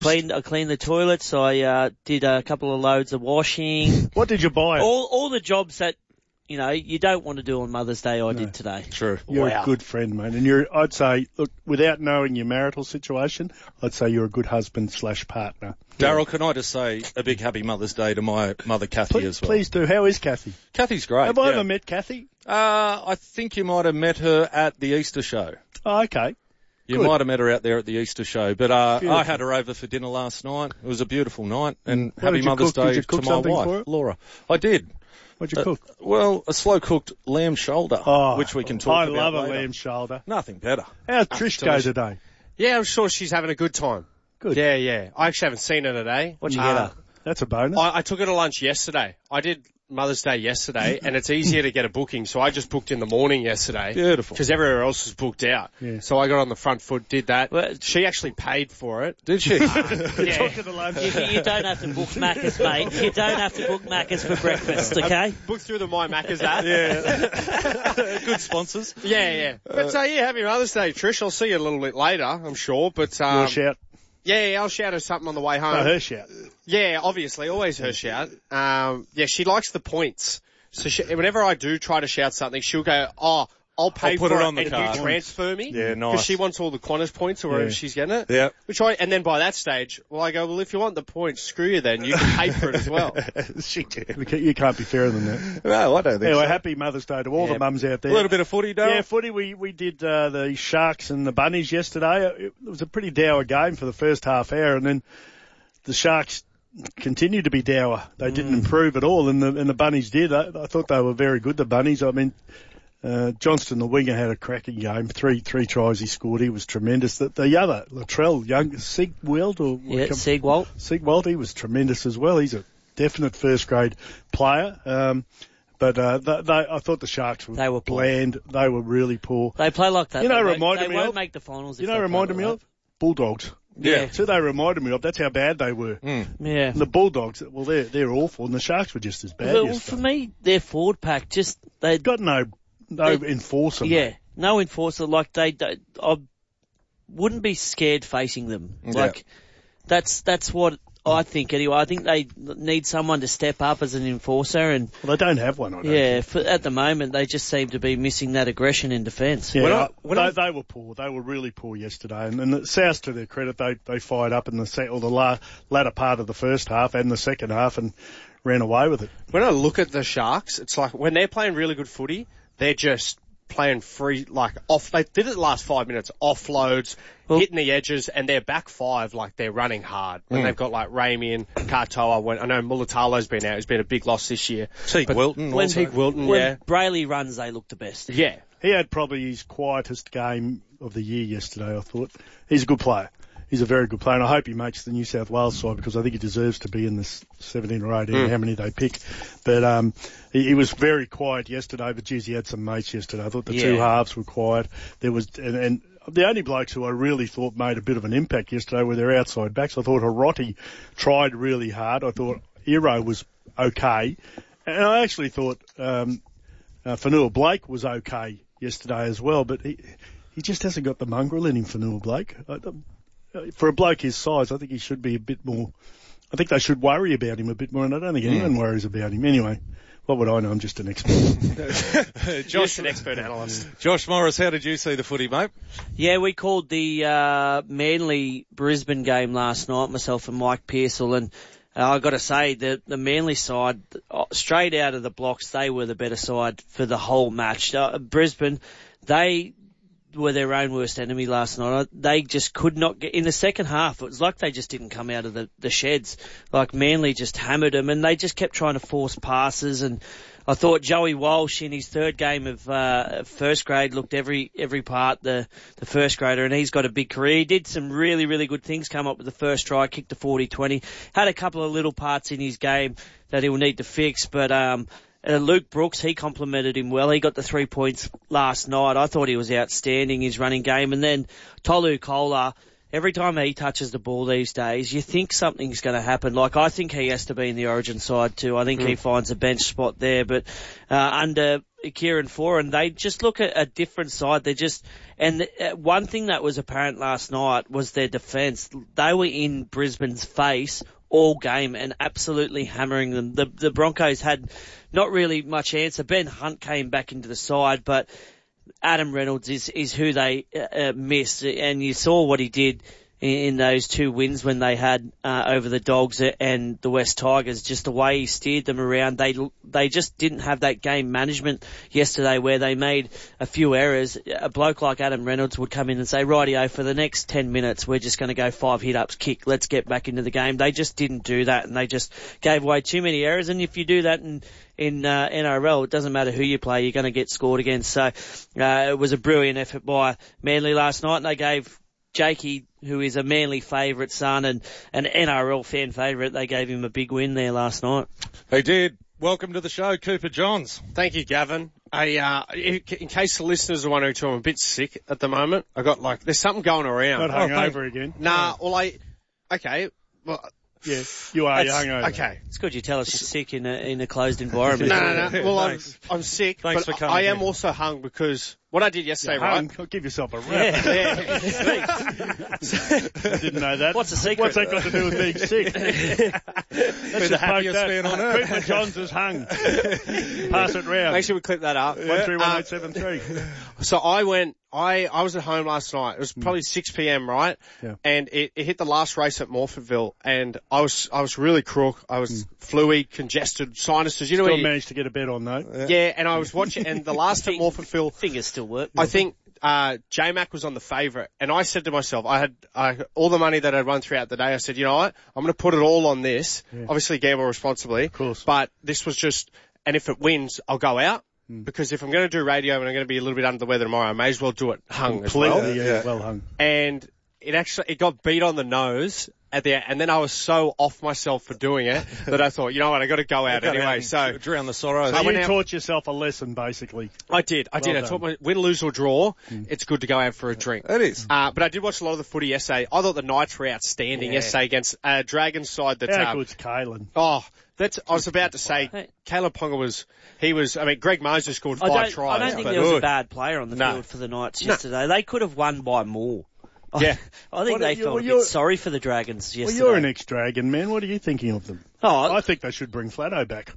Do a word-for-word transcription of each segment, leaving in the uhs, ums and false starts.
Cleaned, I cleaned the toilets. I uh, did a couple of loads of washing. What did you buy? All all the jobs that, you know, you don't want to do on Mother's Day, I No. did today. True. You're Wow. a good friend, mate. And you're, I'd say, look, without knowing your marital situation, I'd say you're a good husband slash partner. Daryl, can I just say a big happy Mother's Day to my mother Kathy Please, as well? please do. How is Kathy? Kathy's great. Have I yeah. ever met Kathy? Uh, I think you might have met her at the Easter show. Oh, okay. You Good. might have met her out there at the Easter show, but uh, Beautiful. I had her over for dinner last night. It was a beautiful night, and What happy did you Mother's cook? Did Day you cook to my something wife, for her? Laura. I did. What'd you Uh, cook? Well, a slow-cooked lamb shoulder, Oh, which we can talk I about love a later. lamb shoulder. Nothing better. How'd Trish go delicious. today? Yeah, I'm sure she's having a good time. Good. Yeah, yeah. I actually haven't seen her today. What'd you Uh, get her? That's a bonus. I, I took her to lunch yesterday. I did Mother's Day yesterday, and it's easier to get a booking, so I just booked in the morning yesterday. Beautiful. Because everywhere else was booked out. Yeah. So I got on the front foot, did that. Well, She actually paid for it. Did she? Yeah. Talking to lunch. You, you don't have to book Macca's, mate. You don't have to book Macca's for breakfast, okay? Booked through the My Macca's app. yeah. Good sponsors. Yeah, yeah. But, uh, yeah, happy Mother's Day, Trish. I'll see you a little bit later, I'm sure. But, um, Your shout. yeah, yeah, I'll shout her something on the way home. No, her shout. Yeah, obviously, always her shout. Um, yeah, she likes the points. So she, whenever I do try to shout something, she'll go, oh, I'll pay I'll put for it it on the and card. you transfer me. Yeah, nice. Because she wants all the Qantas points or wherever Yeah. she's getting it. Yeah. Which I, and then by that stage, well, I go, well, if you want the points, screw you then. You can pay for it as well. she did. You can't- You can't be fairer than that. No, I don't think Anyway, so. happy Mother's Day to all Yeah. the mums out there. A little bit of footy, Daryl? Yeah, footy. We we did uh, the Sharks and the Bunnies yesterday. It was a pretty dour game for the first half hour, and then the Sharks continued to be dour. They didn't improve at all, and the and the Bunnies did. I, I thought they were very good. The Bunnies. I mean, uh, Johnston, the winger, had a cracking game. Three three tries he scored. He was tremendous. The, the other Latrell, young Sigwald or Yeah, Sigwald. Sigwald, he was tremendous as well. He's a definite first grade player. Um, But uh, they, they, I thought the Sharks were, They were poor. bland. They were really poor. They play like that. You know, they reminded won't, they me won't of- make the finals. You if know, they play reminded me like of Bulldogs. Yeah. So they reminded me of. That's how bad they were. Mm. that. Yeah. And the Bulldogs, well, they're they're awful, and the Sharks were just as bad. Well, yesterday. for me, their forward pack just they got no no They- enforcer. yeah mate. no enforcer. Like they, they I wouldn't be scared facing them. Yeah. Like that's that's what I think anyway. I think they need someone to step up as an enforcer, and Well, they don't have one. I don't yeah, think. for, at the moment they just seem to be missing that aggression in defence. Yeah, When I- I- when they, I- they were poor. They were really poor yesterday. And, and the South, to their credit, they, they fired up in the se- or the la- latter part of the first half and the second half and ran away with it. When I look at the Sharks, it's like when they're playing really good footy, they're just playing free, like off. They did it the last five minutes, offloads, Well- hitting the edges, and their back five, like they're running hard. When they've got like Ramian, Katoa, when I know Mulatalo's been out, who's been a big loss this year. Teague But Wilton When also. Teague Wilton, When yeah. Brayley runs, they look the best. Yeah. He had probably his quietest game of the year yesterday, I thought. He's a good player. He's a very good player, and I hope he makes the New South Wales side because I think he deserves to be in this seventeen or eighteen, Mm. how many they pick. But um, he, he was very quiet yesterday, but geez, he had some mates yesterday. I thought the two Yeah. halves were quiet. There was, and, and the only blokes who I really thought made a bit of an impact yesterday were their outside backs. I thought Hiroti tried really hard. I thought Iro was okay. And I actually thought um, uh, Fanua Blake was okay yesterday as well, but he he just hasn't got the mongrel in him, Fanua Blake. I, For a bloke his size, I think he should be a bit more. I think they should worry about him a bit more, and I don't think anyone worries about him. Anyway, what would I know? I'm just an expert. Josh, an expert analyst. Josh Morris, how did you see the footy, mate? Yeah, we called the uh, Manly Brisbane game last night, myself and Mike Pearsall, and uh, I got to say that the Manly side, uh, straight out of the blocks, they were the better side for the whole match. Uh, Brisbane, they were their own worst enemy last night. They just could not get in the second half. It was like they just didn't come out of the, the sheds. Like Manly just hammered them, and they just kept trying to force passes. And I thought Joey Walsh in his third game of uh, first grade looked every every part the the first grader, and he's got a big career. He did some really really good things. Come up with the first try, kicked a forty twenty. Had a couple of little parts in his game that he'll need to fix, but um. Uh, Luke Brooks, he complimented him well. He got the three points last night. I thought he was outstanding, his running game. And then Tolu Kola, every time he touches the ball these days, you think something's going to happen. Like, I think he has to be in the Origin side too. I think mm. he finds a bench spot there. But uh, under Kieran Foran, they just look at a different side. They're just, and the, uh, one thing that was apparent last night was their defence. They were in Brisbane's face all game and absolutely hammering them. The, the Broncos had not really much answer. Ben Hunt came back into the side, but Adam Reynolds is, is who they uh, missed, and you saw what he did in those two wins when they had uh, over the Dogs and the West Tigers. Just the way he steered them around, they they just didn't have that game management yesterday where they made a few errors. A bloke like Adam Reynolds would come in and say, rightio, for the next ten minutes we're just going to go five hit-ups, kick, let's get back into the game. They just didn't do that, and they just gave away too many errors, and if you do that in in uh, N R L, it doesn't matter who you play, you're going to get scored against. So uh, it was a brilliant effort by Manly last night, and they gave Jakey, who is a Manly favourite son and an N R L fan favourite, they gave him a big win there last night. They did. Welcome to the show, Cooper Johns. Thank you, Gavin. I, uh, in, in case the listeners are wondering too, I'm a bit sick at the moment. I got like, there's something going around. Not hungover again. Nah, well I, okay, well. Yeah, you are you're hungover. Okay. It's good you tell us you're sick in a, in a closed envidement. no, no, no. Well, I'm, I'm sick, Thanks but for coming I am in. also hung because what I did yesterday, You're right? hung. Give yourself a rap. Yeah. I didn't know that. What's the secret? What's that got to do with being sick? Let's the happiest man on earth. Cooper Johns is hung. Pass it round. Make sure we clip that up. One three one Um, eight seven three. So I went, I, I was at home last night. It was probably six p.m., right? Yeah. And it, it hit the last race at Morphettville, and I was, I was really crook. I was fluey, congested, sinuses. You know, Still when you, managed to get a bet on though. yeah, and I was watching, and the last at Morphettville, Fingers still work. I think, uh, J-Mac was on the favourite, and I said to myself, I had, I, all the money that I'd run throughout the day, I said, you know what? I'm going to put it all on this. Yeah. Obviously gamble responsibly. Of course. But this was just, and if it wins, I'll go out. Because if I'm going to do radio and I'm going to be a little bit under the weather tomorrow, I may as well do it hung as well. Completely, yeah, Yeah. well hung. And it actually, it got beat on the nose at the, and then I was so off myself for doing it that I thought, you know what, I got to go out Got anyway. out So and drown the sorrows. So I went you out- taught yourself a lesson, basically. I did, I did. Well I taught done. my, win, lose or draw, it's good to go out for a drink. It is. Uh, but I did watch a lot of the footy yesterday. I thought the Knights were outstanding Yeah. yesterday against uh, Dragons side that, How um, good's Kalen? oh, that's, I was about to say, Hey. Caleb Ponga was, he was, I mean, Greg Moses scored I five don't, tries. I don't think but- there was a good. bad player on the No. field for the Knights No. yesterday. They could have won by more. Yeah. I think Well, they you- felt well, a you're- bit sorry for the Dragons Well, yesterday. you're an ex-Dragon, man. What are you thinking of them? Oh, I think they should bring Flatto back.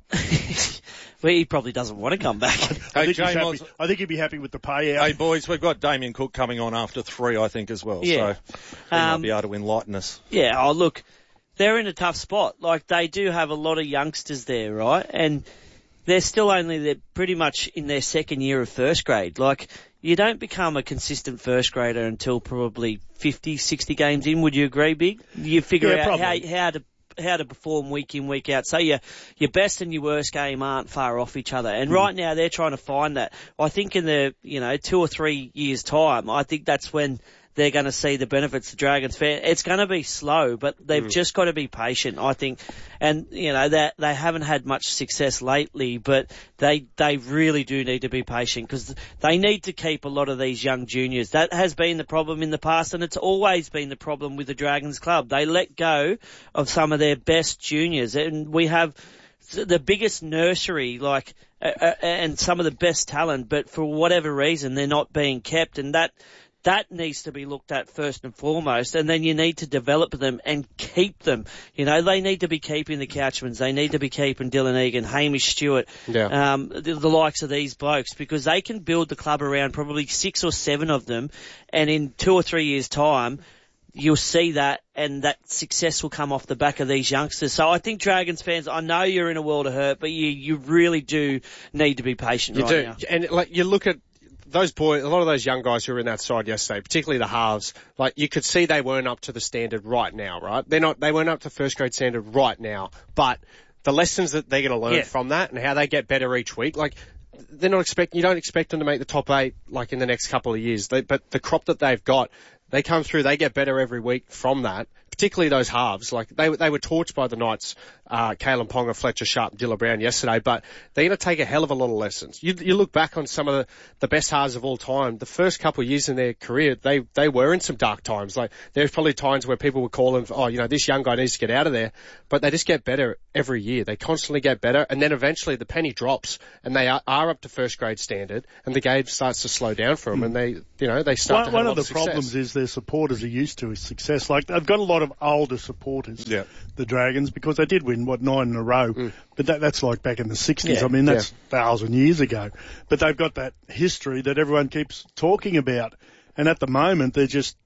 well, he probably doesn't want to come back. I Hey, think, he's Jane happy. was- I think he'd be happy with the payout. Hey boys, we've got Damien Cook coming on after three, I think, as well. Yeah. So he Um, might be able to enlighten us. Yeah, oh look, they're in a tough spot. Like, they do have a lot of youngsters there, right? And they're still only, they're pretty much in their second year of first grade. Like, you don't become a consistent first grader until probably fifty, sixty games in, would you agree, Big? You figure Yeah, out how, probably. how to how to perform week in, week out. So your your best and your worst game aren't far off each other. And right now they're trying to find that. I think in the, you know, two or three years' time, I think that's when they're going to see the benefits the Dragons fan. It's going to be slow, but they've just got to be patient, I think. And, you know, that they haven't had much success lately, but they, they really do need to be patient because they need to keep a lot of these young juniors. That has been the problem in the past, and it's always been the problem with the Dragons club. They let go of some of their best juniors, and we have the biggest nursery, like, uh, uh, and some of the best talent, but for whatever reason, they're not being kept, and that, That needs to be looked at first and foremost, and then you need to develop them and keep them. You know, they need to be keeping the Couchmans, they need to be keeping Dylan Egan, Hamish Stewart, Yeah. um, the, the likes of these blokes, because they can build the club around probably six or seven of them, and in two or three years' time, you'll see that, and that success will come off the back of these youngsters. So I think Dragons fans, I know you're in a world of hurt, but you you really do need to be patient You right do. now. And like you look at those boys, a lot of those young guys who were in that side yesterday, particularly the halves, like you could see they weren't up to the standard right now, right? They're not, they weren't up to first grade standard right now, but the lessons that they're going to learn Yeah. from that and how they get better each week, like they're not expect, you don't expect them to make the top eight like in the next couple of years, they, but the crop that they've got, they come through, they get better every week from that particularly those halves. Like they they were torched by the Knights, uh, Kalen Ponga, Fletcher Sharp, and Dilla Brown yesterday, but they're going to take a hell of a lot of lessons. You, you look back on some of the, the best halves of all time. The first couple of years in their career, they they were in some dark times. Like there's probably times where people were calling, oh, you know, this young guy needs to get out of there, but they just get better every year. They constantly get better, and then eventually the penny drops, and they are, are up to first grade standard, and the game starts to slow down for them, mm. and they, you know, they start one, to have one a of lot the of success. problems is their supporters are used to is success. Like they've got a lot of older supporters, yeah. the Dragons, because they did win what nine in a row. Mm. But that, that's like back in the sixties. Yeah, I mean, that's yeah. a thousand years ago. But they've got that history that everyone keeps talking about, and at the moment they're just.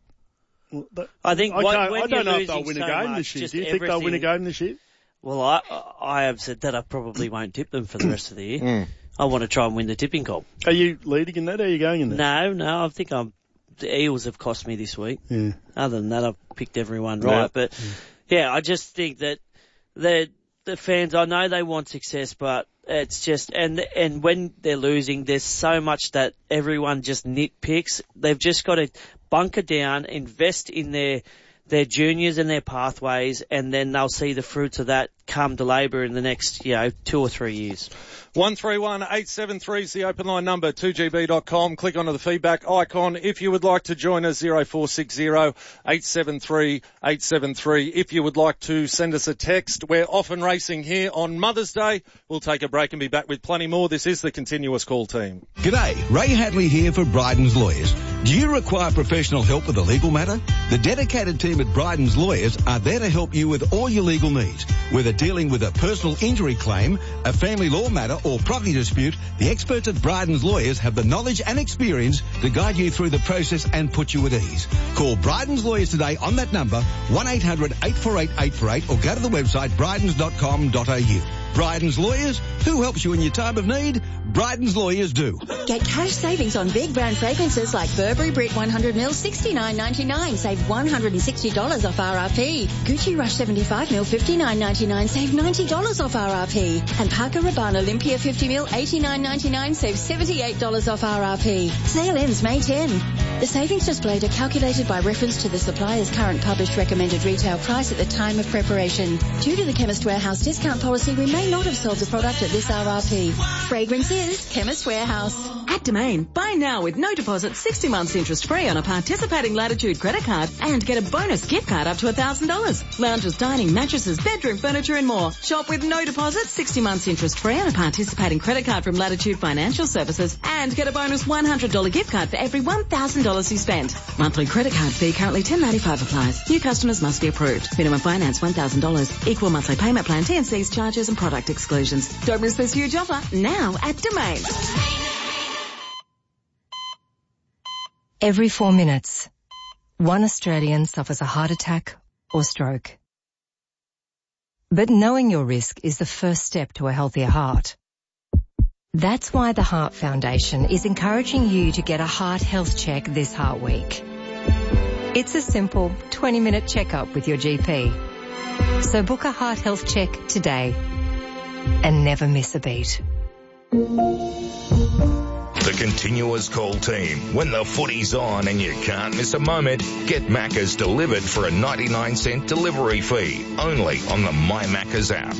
I think I, when, when I don't you're know if they'll win so a game much, this year. just Do you think they'll win a game this year? Well, I I have said that I probably won't tip them for the rest of the year. Mm. I want to try and win the tipping comp. Are you leading in that, or are you going in that? No, no, I think I'm. The Eels have cost me this week. Yeah. Other than that, I've picked everyone right. Yeah. But yeah, I just think that the the fans, I know they want success, but it's just and and when they're losing, there's so much that everyone just nitpicks. They've just got to bunker down, invest in their their juniors and their pathways, and then they'll see the fruits of that come to labour in the next, you know, two or three years. one three one eight seven three is the open line number, two g b dot com. Click onto the feedback icon if you would like to join us, zero four six zero eight seven three eight seven three. If you would like to send us a text, we're often racing here on Mother's Day. We'll take a break and be back with plenty more. This is the Continuous Call team. G'day, Ray Hadley here for Bryden's Lawyers. Do you require professional help with a legal matter? The dedicated team at Bryden's Lawyers are there to help you with all your legal needs. Whether dealing with a personal injury claim, a family law matter or property dispute, the experts at Bryden's Lawyers have the knowledge and experience to guide you through the process and put you at ease. Call Bryden's Lawyers today on that number, one eight hundred eight four eight eight four eight, or go to the website brydens dot com dot a u. Bryden's Lawyers, who helps you in your time of need? Bryden's Lawyers do. Get cash savings on big brand fragrances like Burberry Brit one hundred milliliters, sixty-nine ninety-nine. Save one hundred sixty dollars off R R P. Gucci Rush seventy-five milliliters, fifty-nine ninety-nine. Save ninety dollars off R R P. And Parker Rabanne Olympia fifty milliliters, eighty-nine ninety-nine. Save seventy-eight dollars off R R P. Sale ends May tenth. The savings displayed are calculated by reference to the supplier's current published recommended retail price at the time of preparation. Due to the Chemist Warehouse discount policy, we may not have sold the product at this R R P. Fragrance is Chemist Warehouse. At Domain, buy now with no deposit, sixty months interest free on a participating Latitude credit card and get a bonus gift card up to one thousand dollars. Lounges, dining, mattresses, bedroom furniture and more. Shop with no deposit, sixty months interest free on a participating credit card from Latitude Financial Services and get a bonus one hundred dollars gift card for every one thousand dollars you spend. Monthly credit card fee currently ten ninety-five applies. New customers must be approved. Minimum finance one thousand dollars. Equal monthly payment plan, T and C's, charges and product exclusions. Don't miss this huge offer now at Domain. Every four minutes, one Australian suffers a heart attack or stroke. But knowing your risk is the first step to a healthier heart. That's why the Heart Foundation is encouraging you to get a heart health check this Heart Week. It's a simple twenty minute checkup with your G P. So book a heart health check today and never miss a beat. The Continuous Call team. When the footy's on and you can't miss a moment, get Macca's delivered for a ninety-nine cent delivery fee. Only on the My Macca's app.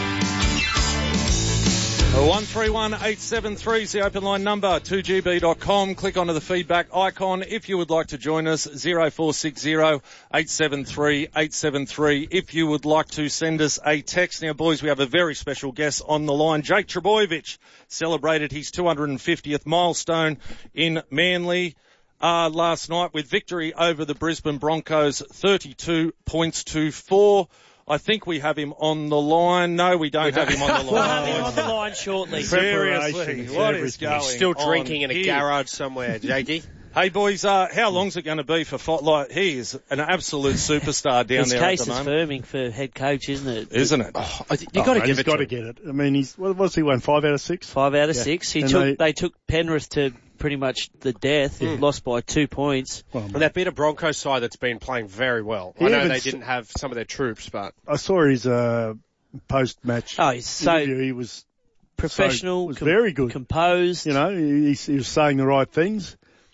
one three one eight seven three is the open line number, two g b dot com. Click onto the feedback icon if you would like to join us, zero four six zero eight seven three eight seven three. If you would like to send us a text. Now, boys, we have a very special guest on the line. Jake Trbojevic celebrated his two hundred fiftieth milestone in Manly uh, last night with victory over the Brisbane Broncos, thirty-two points to four. I think we have him on the line. No, we don't have him on the line. We'll have him on the line shortly. Seriously, what is going He's still drinking on in a here? garage somewhere, Jakey. Hey, boys, uh, how long's it going to be for fight? Like, he is an absolute superstar down His there case at the is moment. firming for head coach, isn't it? Isn't it? Oh, I th- You you got got to to give He's it got to to him. get it. I mean, he's what was he won? Five out of six. Five out of Yeah. six. He And took. they- They, took Penrith to pretty much the death. He lost by two points. Well, And that beat a Broncos side that's been playing very well. He I know even they s- didn't have some of their troops, but I saw his uh, post-match Oh, he's so interview. He was professional. was com- very good. Composed. You know, he, he was saying the right things.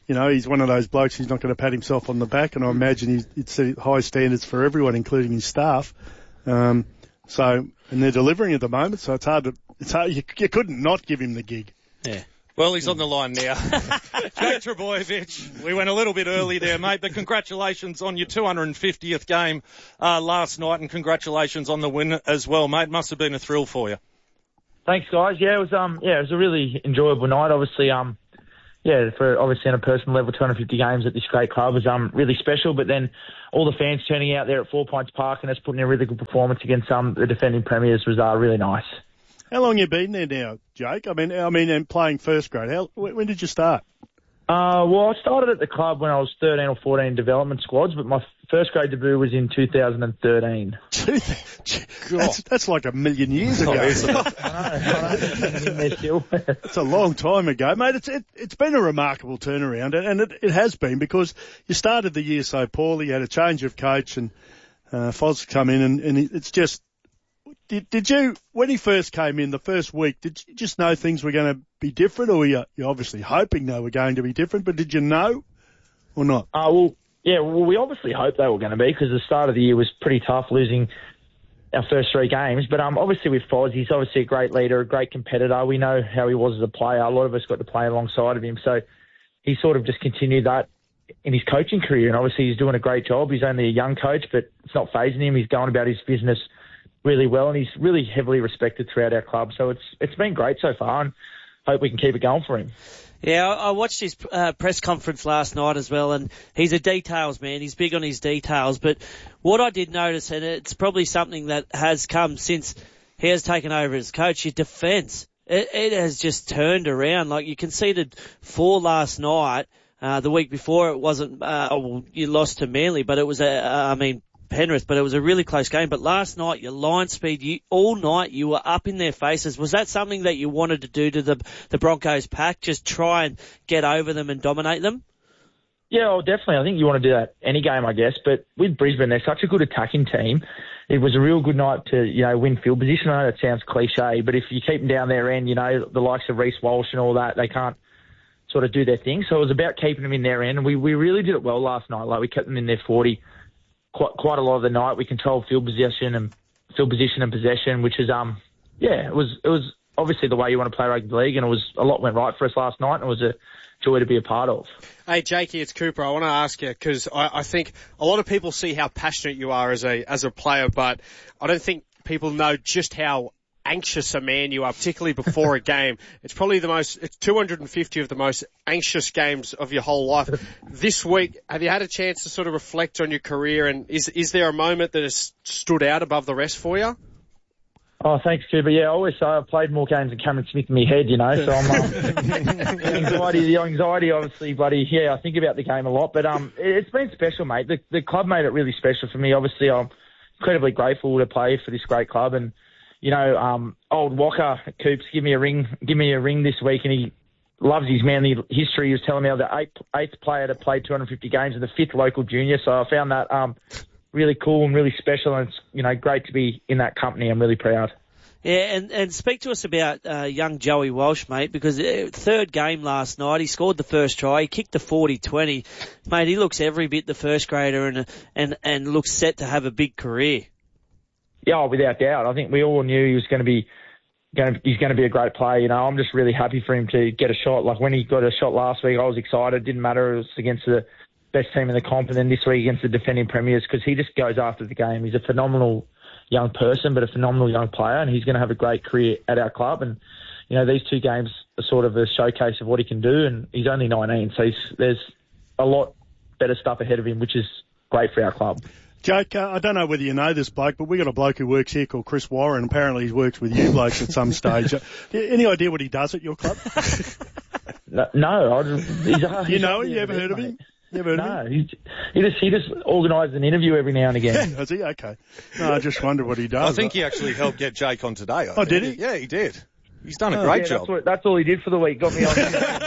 you know, he's one of those blokes who's not going to pat himself on the back, and I imagine he's, he'd set high standards for everyone, including his staff. Um, so, and they're delivering at the moment, so it's hard to, it's hard, you, you couldn't not give him the gig. Yeah. Well, he's on the line now. Jake Trbojevic, we went a little bit early there, mate, but congratulations on your two hundred fiftieth game uh, last night, and congratulations on the win as well, mate. Must have been a thrill for you. Thanks, guys. Yeah, it was um, yeah, it was a really enjoyable night. Obviously, um, yeah, for obviously on a personal level, two hundred fifty games at this great club was um really special. But then all the fans turning out there at Four Points Park and us putting in a really good performance against um the defending premiers was uh, really nice. How long you been there now, Jake? I mean, I mean, and playing first grade. How when, when did you start? Uh, well, I started at the club when I was thirteen or fourteen development squads, but my first grade debut was in two thousand thirteen. that's, that's like a million years ago. It's a long time ago, mate. It's it, it's been a remarkable turnaround, and it, it has been because you started the year so poorly. You had a change of coach, and uh, Foz come in, and, and it's just. Did, did you, when he first came in the first week, did you just know things were going to be different, or were you you're obviously hoping they were going to be different, but did you know or not? Uh, well, yeah, well, we obviously hoped they were going to be because the start of the year was pretty tough, losing our first three games. But um, obviously with Foz, he's obviously a great leader, a great competitor. We know how he was as a player. A lot of us got to play alongside of him. So he sort of just continued that in his coaching career. And obviously he's doing a great job. He's only a young coach, but it's not fazing him. He's going about his business really well, and he's really heavily respected throughout our club. So it's it's been great so far, and hope we can keep it going for him. Yeah, I watched his uh, press conference last night as well, and he's a details man. He's big on his details. But what I did notice, and it's probably something that has come since he has taken over as coach, your defence. It, it has just turned around. Like, you conceded four last night. Uh, the week before it wasn't, uh, oh, well, you lost to Manly, but it was a, uh, I mean, Penrith, but it was a really close game. But last night, your line speed, you, all night you were up in their faces. Was that something that you wanted to do to the the Broncos pack? Just try and get over them and dominate them? Yeah, well, definitely. I think you want to do that any game, I guess. But with Brisbane, they're such a good attacking team. It was a real good night to, you know, win field position. I know that sounds cliche, but if you keep them down their end, you know, the likes of Reece Walsh and all that, they can't sort of do their thing. So it was about keeping them in their end. And we, we really did it well last night. Like, we kept them in their forty. Quite, quite a lot of the night. We controlled field possession and field position and possession, which is um yeah, it was it was obviously the way you want to play rugby league, and it was a lot went right for us last night, and it was a joy to be a part of. Hey, Jakey, it's Cooper. I want to ask you because I, I think a lot of people see how passionate you are as a as a player, but I don't think people know just how anxious a man you are, particularly before a game. It's probably the most, it's two hundred fifty of the most anxious games of your whole life. This week, have you had a chance to sort of reflect on your career, and is is there a moment that has stood out above the rest for you? Oh, thanks, Cooper. Yeah, I always say I've played more games than Cameron Smith in my head, you know, so I'm, um, the anxiety, the anxiety, obviously, buddy, yeah, I think about the game a lot, but um, it's been special, mate. The, the club made it really special for me. Obviously, I'm incredibly grateful to play for this great club, and you know, um, old Walker, Coops, give me a ring, give me a ring this week, and he loves his Manly history. He was telling me I'm the eighth, eighth player to play two hundred fifty games and the fifth local junior, so I found that um, really cool and really special, and it's, you know, great to be in that company. I'm really proud. Yeah, and, and speak to us about uh, young Joey Walsh, mate, because uh, third game last night, he scored the first try, he kicked the forty twenty. Mate, he looks every bit the first grader and and and looks set to have a big career. Yeah, without doubt. I think we all knew he was going to be, going to, he's going to be a great player. You know, I'm just really happy for him to get a shot. Like when he got a shot last week, I was excited. Didn't matter. It was against the best team in the comp, and then this week against the defending premiers, because he just goes after the game. He's a phenomenal young person, but a phenomenal young player, and he's going to have a great career at our club. And you know, these two games are sort of a showcase of what he can do. And he's only nineteen, so he's, there's a lot better stuff ahead of him, which is great for our club. Jake, uh, I don't know whether you know this bloke, but we got a bloke who works here called Chris Warren. Apparently he's worked with you blokes at some stage. Uh, any idea what he does at your club? no, no I just, he's, uh, you know him? You ever heard of him? You ever heard no, of him? He, he just he just organises an interview every now and again. Does he? Okay. No, I just wonder what he does. I think he actually helped get Jake on today. I oh, think. did he? Yeah, he did. He's done a great yeah, job. That's, what, that's all he did for the week. Got me on.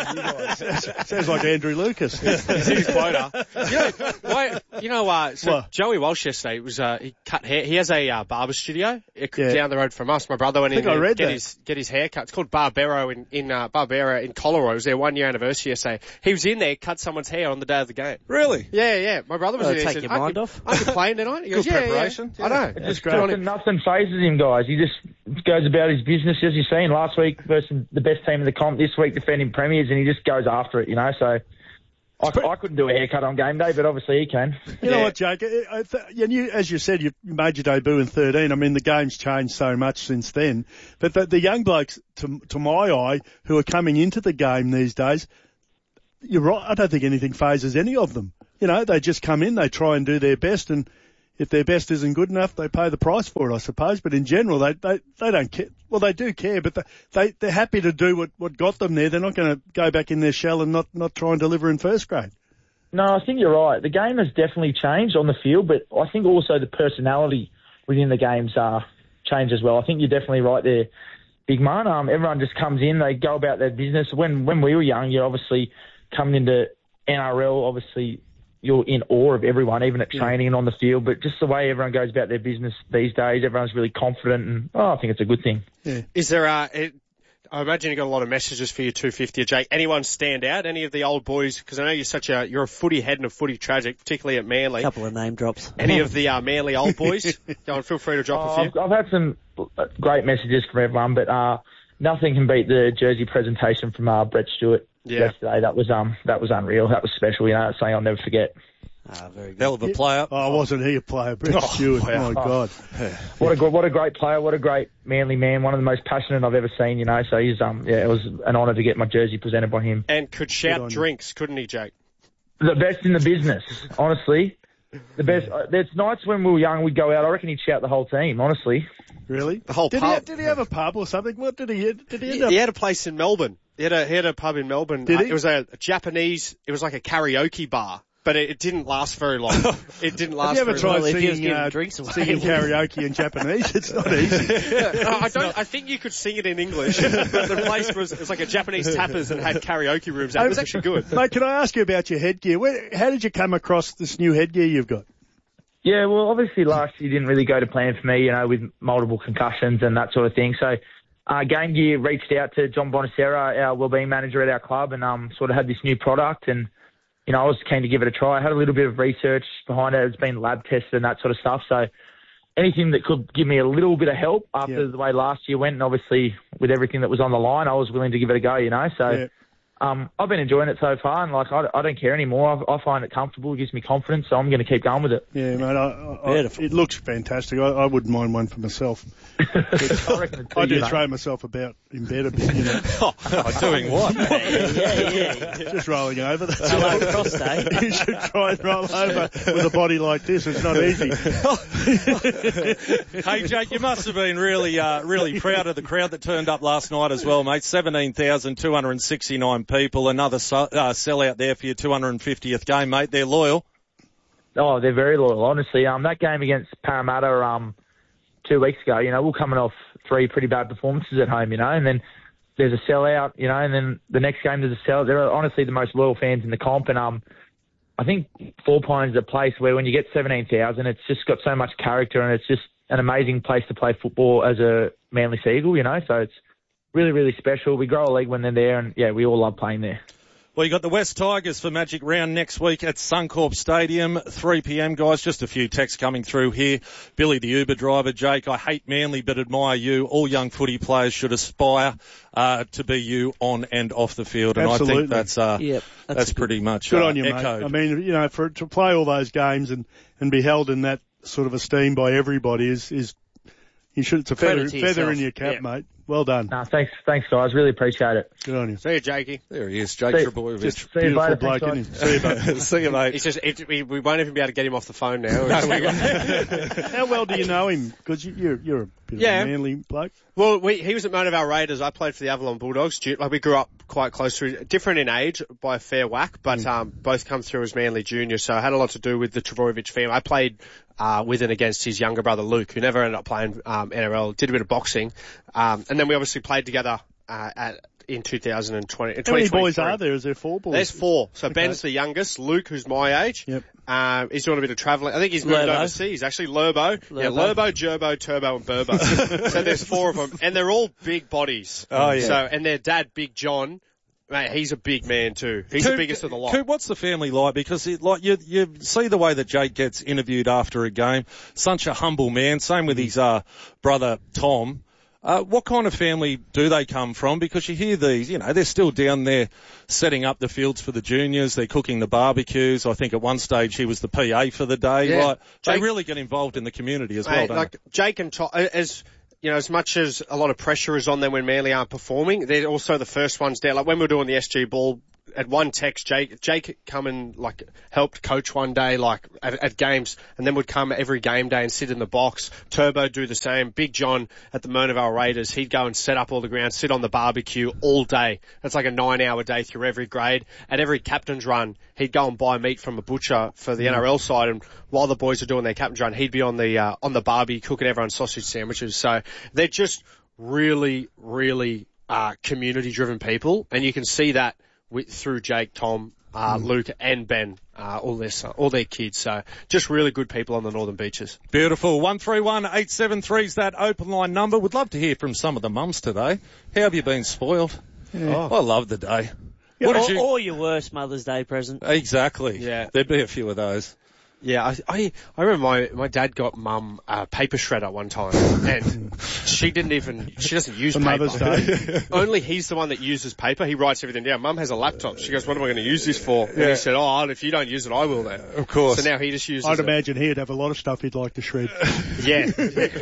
Sounds like Andrew Lucas. He's in his quota. You know, why, you know uh, so What? Joey Walsh yesterday was, uh, he cut hair. He has a uh, barber studio it, Yeah. down the road from us. My brother went I in think I there read get that. his, get his hair cut. It's called Barbero in, in, uh, Barbera in Colorado. It was their one year anniversary yesterday. He was in there, cut someone's hair on the day of the game. Really? Yeah, yeah. My brother was Well, in there. take He said, your I mind could, off. I could play tonight. He goes, Good yeah, preparation. Yeah. I know. That's Just great. good on Nothing, him. nothing phases him, guys. He just goes about his business, as you've seen last week versus the best team in the comp this week, defending premiers, and he just goes after it, you know. So I, I couldn't do a haircut on game day, but obviously he can. You know Yeah. what, Jake? I, I th- and you, as you said, you made your debut in thirteen. I mean, the game's changed so much since then. But the, the young blokes, to, to my eye, who are coming into the game these days, you're right. I don't think anything phases any of them. You know, they just come in, they try and do their best, and if their best isn't good enough, they pay the price for it, I suppose. But in general, they they, they don't care. Well, they do care, but they, they they're happy to do what, what got them there. They're not going to go back in their shell and not, not try and deliver in first grade. No, I think you're right. The game has definitely changed on the field, but I think also the personality within the games uh, changed as well. I think you're definitely right there, big man. Um, everyone just comes in, they go about their business. When when we were young, you're obviously coming into N R L, obviously you're in awe of everyone, even at training and on the field. But just the way everyone goes about their business these days, everyone's really confident, and oh, I think it's a good thing. Yeah. Is there uh it, I imagine you got a lot of messages for your two fifty, Jake. Anyone stand out? Any of the old boys? Because I know you're such a you're a footy head and a footy tragic, particularly at Manly. Couple of name drops. Any of the uh, Manly old boys? Go on, feel free to drop Oh, a few. I've, I've had some great messages from everyone, but uh, nothing can beat the jersey presentation from uh, Brett Stewart Yeah. yesterday. That was um that was unreal. That was special. You know, it's something I'll never forget. Ah, very good. Hell of a player. Oh, wasn't he a player? Brett Oh, Stewart. wow. My God. What a gr- what a great player. What a great Manly man. One of the most passionate I've ever seen. You know, so he's um yeah, it was an honour to get my jersey presented by him. And could Good shout on you. drinks, couldn't he, Jake? The best in the business, honestly. The best. Uh, there's nights when we were young, we'd go out. I reckon he'd shout the whole team. Honestly. Really? The whole did pub. He, did he have a pub or something? What did he? Did he He, end up? he had a place in Melbourne. He had a he had a pub in Melbourne. Did Uh, he? it was a, a Japanese. It was like a karaoke bar. But it, it didn't last very long. It didn't last Have you ever very tried Well, if he was singing, giving uh, drinks away. singing karaoke in Japanese? It's not easy. long. No, I don't. I think you could sing it in English, but the place was it was like a Japanese tapas and had karaoke rooms. Out. It was actually good. Mate, can I ask you about your headgear? Where, how did you come across this new headgear you've got? Yeah, well, obviously last year didn't really go to plan for me, you know, with multiple concussions and that sort of thing. So, uh, Game Gear reached out to John Bonacera, our wellbeing manager at our club, and um, sort of had this new product. And, you know, I was keen to give it a try. I had a little bit of research behind it. It's been lab tested and that sort of stuff. So, anything that could give me a little bit of help after Yeah. the way last year went, and obviously with everything that was on the line, I was willing to give it a go, you know. So. Yeah. Um, I've been enjoying it so far, and like I, I don't care anymore. I, I find it comfortable, it gives me confidence, so I'm going to keep going with it. Yeah, mate, I, I, Beautiful. it looks fantastic. I, I wouldn't mind one for myself. I reckon it's I do you know. throw myself about in bed a bit, you know, Oh, doing what? yeah, yeah, yeah. just rolling over. That's Hello, all. prostate. You should try and roll over with a body like this. It's not easy. Hey, Jake, you must have been really, uh, really proud of the crowd that turned up last night as well, mate. seventeen thousand two hundred sixty-nine people. Another so, uh, sellout there for your two hundred fiftieth game, mate. They're loyal. Oh, they're very loyal, honestly. Um, that game against Parramatta um, two weeks ago, you know, we're coming off three pretty bad performances at home, you know, and then there's a sellout, you know, and then the next game there's a sellout. They're honestly the most loyal fans in the comp, and um, I think Four Pines is a place where when you get seventeen thousand, it's just got so much character, and it's just an amazing place to play football as a Manly Seagull, you know, so it's really, really special. We grow a leg when they're there, and yeah, we all love playing there. Well, you got the West Tigers for Magic Round next week at Suncorp Stadium, three p.m, guys. Just a few texts coming through here. Billy, the Uber driver. Jake, I hate Manly but admire you. All young footy players should aspire uh, to be you on and off the field. And Absolutely. I think that's uh, Yep, that's, that's pretty much Good uh, on you, mate. echoed. I mean, you know, for to play all those games and, and be held in that sort of esteem by everybody is, is you should, it's a feather, Credit to feather yourself. in your cap, Yeah. mate. Well done. No, thanks, thanks, guys. Really appreciate it. Good on you. See you, Jakey. There he is, Jake See- Trebojevic. Just See you beautiful later. bloke, Thanks, isn't he? See you, mate. See you, mate. He says it, we, we won't even be able to get him off the phone now. How well do you know him? Because you, you're, you're a bit Yeah. of a Manly bloke. Well, we, he was at Monavale Raiders. I played for the Avalon Bulldogs. Ju- Like we grew up quite close to, different in age by a fair whack, but um, both come through as Manly juniors. So it had a lot to do with the Trebojevic family. I played uh, with and against his younger brother Luke, who never ended up playing um, N R L. Did a bit of boxing, um, and then we obviously played together uh, at in two thousand twenty. How many boys are there? Is there four boys? There's four. So Okay. Ben's the youngest. Luke, who's my age, Yep. um, he's doing a bit of travelling. I think he's moved Lurbo. overseas. Actually, Lurbo. Yeah, Lurbo. Lurbo, Gerbo, Turbo, and Burbo. So there's four of them, and they're all big bodies. Oh, yeah. So and their dad, Big John, mate, he's a big man too. He's Coop, the biggest of the lot. Coop, what's the family like? Because it, like you, you see the way that Jake gets interviewed after a game. Such a humble man. Same with his uh, brother Tom. Uh, what kind of family do they come from? Because you hear these, you know, they're still down there setting up the fields for the juniors. They're cooking the barbecues. I think at one stage he was the P A for the day. Yeah. Like, they Jake- really get involved in the community as well, Mate, don't like Jake and Tom, as you know, as much as a lot of pressure is on them when Manly aren't performing, they're also the first ones there. Like when we were doing the S G Ball, at one text, Jake, Jake come and like helped coach one day, like at, at games, and then would come every game day and sit in the box. Turbo do the same. Big John at the Murnavale Raiders, he'd go and set up all the ground, sit on the barbecue all day. That's like a nine-hour day through every grade. At every captain's run, he'd go and buy meat from a butcher for the N R L side, and while the boys are doing their captain's run, he'd be on the uh, on the barbie cooking everyone sausage sandwiches. So they're just really, really uh, community-driven people, and you can see that with, through Jake, Tom, uh, mm. Luke, and Ben, uh, all their son, all their kids. So just really good people on the Northern Beaches. Beautiful. one three one eight seven three is that open line number. Would love to hear from some of the mums today. How have you been spoiled? Yeah. Oh. I love the day. Yeah, What or, did you... or your worst Mother's Day present. Exactly. Yeah. There'd be a few of those. Yeah, I, I, I remember my, my dad got mum a paper shredder one time, and she didn't even, she doesn't use For paper. Mother's Day. Only he's the one that uses paper. He writes everything down. Mum has a laptop. She goes, what am I going to use this for? And Yeah. he said, oh, if you don't use it, I will then. Of course. So now he just uses I'd it. imagine he'd have a lot of stuff he'd like to shred. Yeah.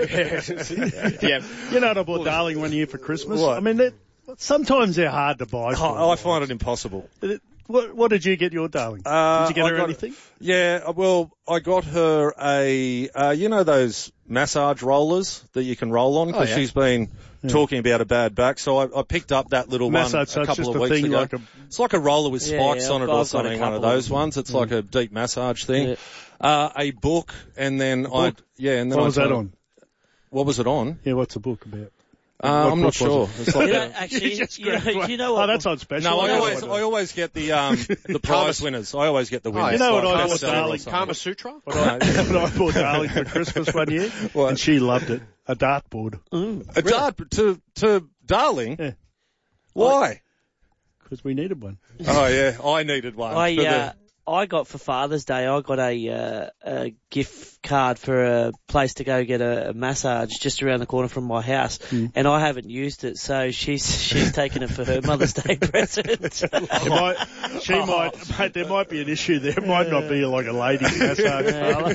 yeah. You know what I bought Darling one year for Christmas? What? I mean, they're, sometimes they're hard to buy. for Oh, I find it impossible. It- What, what did you get your darling? Uh, did you get I her got- anything? Yeah, well, I got her a, uh, you know those massage rollers that you can roll on? Because Oh, yeah. she's been Yeah. talking about a bad back. So I, I picked up that little Massage, one so a it's couple just of a weeks thing ago. like a- It's like a roller with Yeah, spikes yeah, on it I've- or I've got a something, one of couple those of ones. It's like a deep massage thing. Yeah. Uh, a book, and then I, yeah, and then What I was that told- on? What was it on? Yeah, what's the book about? Uh, What I'm not book was sure. it? It's like You know, a, actually, You just you know, grabbed one. you know what? Oh, that's on special. no, I know always, what I always get the, um, the prize winners. I always get the winners. You know what like I bought, bestseller or darling? something. Kama Sutra? What I, what I bought Darling for Christmas one year, What? and she loved it. A dartboard. A dart to, to Darling? Yeah. Why? Because we needed one. Oh yeah, I needed one. I For the- uh, I got for Father's Day. I got a, uh, a gift card for a place to go get a, a massage just around the corner from my house, Mm. and I haven't used it, so she's she's taken it for her Mother's Day present. It might, she might, mate, there might be an issue there. It might not be like a ladies' massage parlour.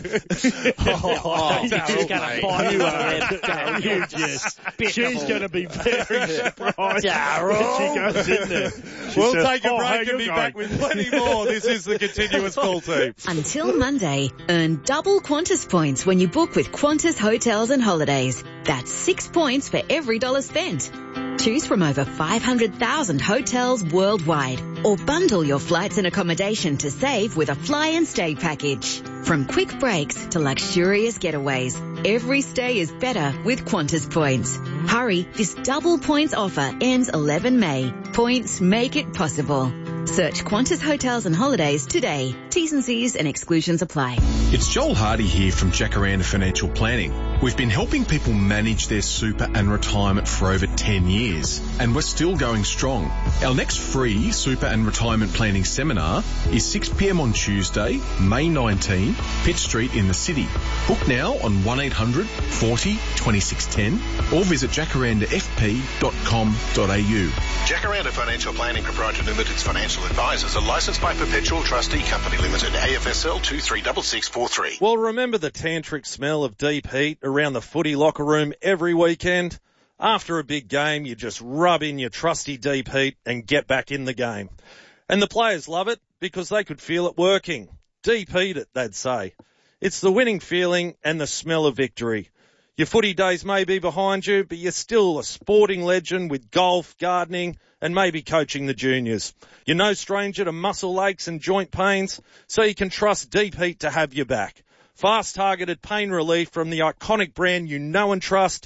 oh, you're just gonna find you you are. You just, she's going to be very surprised when she goes in there. She We'll says, take a "Oh, break hey, and you're be going." back with plenty more. This is the continuous call team. Until Monday, earn double Qantas points when you book with Qantas Hotels and Holidays. That's six points for every dollar spent. Choose from over five hundred thousand hotels worldwide, or bundle your flights and accommodation to save with a fly and stay package. From quick breaks to luxurious getaways, every stay is better with Qantas points. Hurry, this double points offer ends eleven May. Points make it possible. Search Qantas Hotels and Holidays today. T's and C's and exclusions apply. It's Joel Hardy here from Jacaranda Financial Planning. We've been helping people manage their super and retirement for over ten years, and we're still going strong. Our next free super and retirement planning seminar is six p.m. on Tuesday, May nineteenth, Pitt Street in the city. Book now on one eight hundred forty twenty-six ten or visit jacaranda f p dot com dot a u. Jacaranda Financial Planning Proprietary Limited's financial advisors are licensed by Perpetual Trustee Company Limited, A F S L two three six six four three. Well, remember the tantric smell of deep heat around the footy locker room every weekend? After a big game, you just rub in your trusty deep heat and get back in the game. And the players love it because they could feel it working. Deep heat it, they'd say. It's the winning feeling and the smell of victory. Your footy days may be behind you, but you're still a sporting legend with golf, gardening, and maybe coaching the juniors. You're no stranger to muscle aches and joint pains, so you can trust Deep Heat to have your back. Fast targeted pain relief from the iconic brand you know and trust.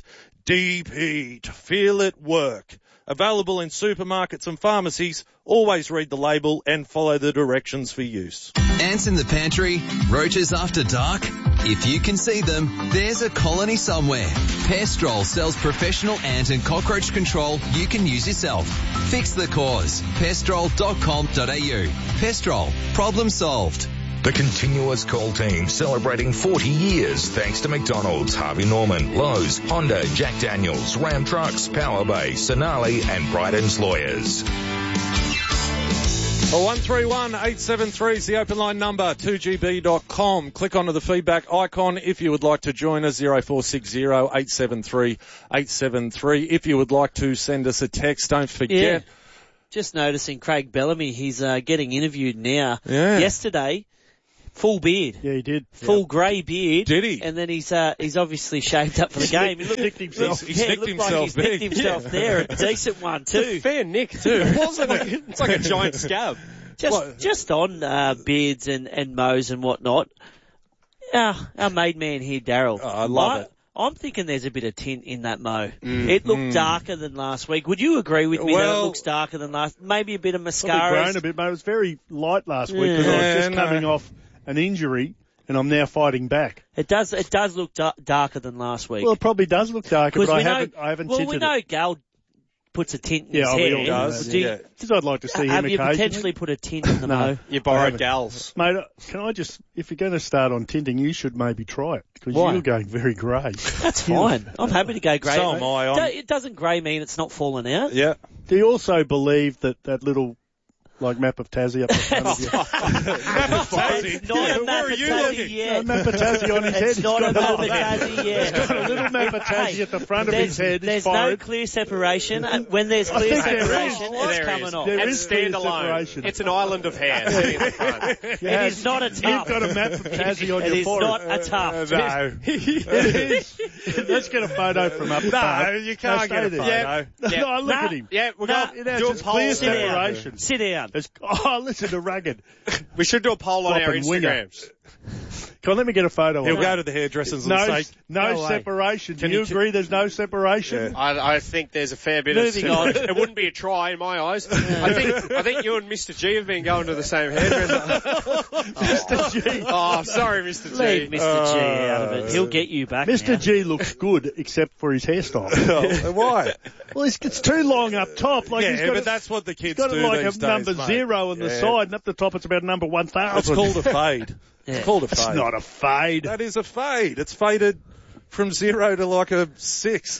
Deep heat. Feel it work. Available in supermarkets and pharmacies. Always read the label and follow the directions for use. Ants in the pantry? Roaches after dark? If you can see them, there's a colony somewhere. Pestrol sells professional ant and cockroach control you can use yourself. Fix the cause. pestrol dot com dot a u. Pestrol. Problem solved. The Continuous Call team celebrating forty years thanks to McDonald's, Harvey Norman, Lowe's, Honda, Jack Daniels, Ram Trucks, Power Bay, Sonali and Bryden's Lawyers. Oh, one three one eight seven three is the open line number, two g b dot com. Click onto the feedback icon if you would like to join us, zero four six zero eight seven three eight seven three. If you would like to send us a text, don't forget. Yeah. Just noticing Craig Bellamy, he's uh, getting interviewed now. Yeah. Yesterday, full beard. Yeah, he did. Full Yep. grey beard. Did he? And then he's uh, he's obviously shaved up for the game. He looked, nicked himself. Yeah, He's it nicked looked himself like he's nicked big. himself Yeah. there. A decent one too. Fair nick too. It wasn't like, it's like a giant scab. Just What? just on uh, beards and, and mows and whatnot. Our, our maid man here, Daryl. Oh, I love it. I'm thinking there's a bit of tint in that mow. It looked darker than last week. Would you agree with me that Well- it looks darker than last? Maybe a bit of Probably mascara. grown a bit, mate. It was very light last week because I Yeah, was just no. coming off an injury and I'm now fighting back. It does. It does look da- darker than last week. Well, it probably does look darker, but we I know, haven't, I haven't well, tinted we know it. Gal puts a tint in Yeah, his we hair. all know does, that, Do you- yeah. Because I'd like to see have him you occasionally. potentially put a tint in the No. mow? You I borrowed haven't. gals. Mate, uh, can I just, if you're going to start on tinting, you should maybe try it because Why? you're going very grey. That's fine. I'm happy to go grey. So am I. Do- I'm- It doesn't grey mean it's not falling out. Yeah. Do you also believe that that little, like, map of Tassie up the front of you? It's not a map of Tassie yet. A map of Tassie on his head. It's not a He's map got of Tassie yet. He's got a little map of Tassie Hey, at the front of there's, his head. His There's no forehead. clear separation. And when there's clear think there is. separation, Oh, it's there coming is. off. There And is clear standalone. separation. It's an island of hair sitting in the front. It is not a You've tuft. got a map of Tassie on It your is forehead. not a tuft. No. It is. Let's get a photo from up No, above. you can't No, get a stay photo. there. Yeah. No, look Nah. at him. Yeah, we're Nah. going It to has do a its poll. clear Sit down. separation. Sit down. It's, oh, listen to Rugged. We should do a poll on our Flopping winger. Instagrams. Come on, let me get a photo He'll of go it. to the hairdressers and No, say, no, No way. separation. Do Can you you- agree there's no separation? Yeah. I, I think there's a fair bit Moving of on. It wouldn't be a try in my eyes. I think I think you and Mister G have been going to the same hairdresser. Mister G. Oh, sorry, Mister G. Leave Mister G out of it. He'll get you back Mister now. G looks good except for his hairstyle. oh, why? Well, it's, it's too long up top. Like he's Yeah, got but a, that's what the he's kids got do it like these a days, number mate. zero on the Yeah. side, and up the top it's about number one thousand. It's called a fade. Yeah. It's called a fade. It's not a fade. That is a fade. It's faded from zero to like a six.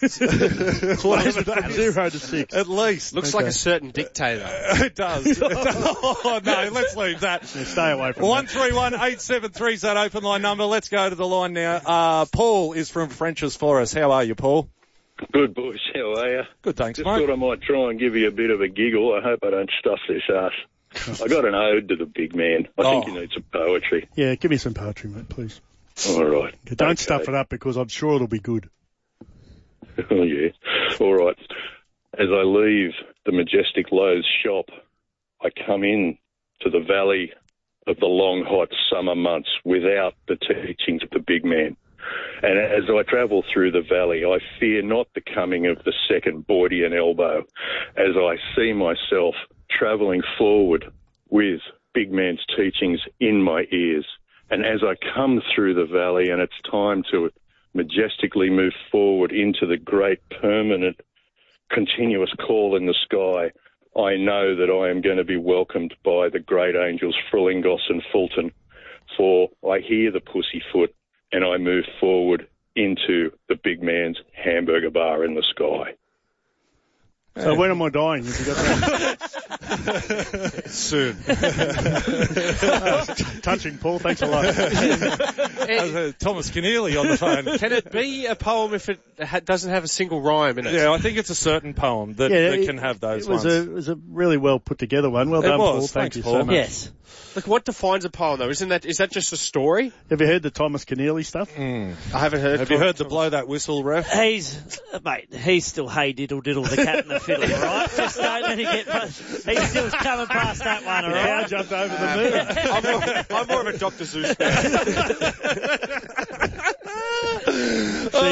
Faded from zero to six. At least. Looks like a certain dictator. It does. It does. Oh, no, let's leave that. Yeah, stay away from One that. three one eight seven three is that open line number. Let's go to the line now. Uh, Paul is from French's Forest. How are you, Paul? Good, boys. How are you? Good, thanks, Just mate. thought I might try and give you a bit of a giggle. I hope I don't stuff this ass. I got an ode to the big man. I think Oh. you need some poetry. Yeah, give me some poetry, mate, please. All right. Don't Okay. stuff it up because I'm sure it'll be good. Oh, yeah. All right. As I leave the majestic Lowe's shop, I come in to the valley of the long, hot summer months without the teachings of the big man. And as I travel through the valley, I fear not the coming of the second Boydian elbow, as I see myself travelling forward with big man's teachings in my ears. And as I come through the valley and it's time to majestically move forward into the great permanent continuous call in the sky, I know that I am going to be welcomed by the great angels Frillingos and Fulton, for I hear the pussyfoot and I move forward into the big man's hamburger bar in the sky. So when am I dying? Have you got that? Soon. Touching, Paul. Thanks a lot. Uh, Thomas Keneally on the phone. Can it be a poem if it ha- doesn't have a single rhyme in it? Yeah, I think it's a certain poem that, Yeah, that it- can have those It was, ones. a, it was a really well put together one. Well It done, was. Paul. Thank Thanks, you Paul. so much. Yes. Like, what defines a poem, though? Isn't that, is that just a story? Have you heard the Thomas Keneally stuff? Mm. I haven't heard. Have you heard the blow that whistle, ref? He's, mate, he's still hey diddle diddle, the cat and the fiddle, alright? Just don't let him get past, he's still coming past that one, I alright? jumped over the moon. I'm, more, I'm more of a Doctor Seuss fan. See,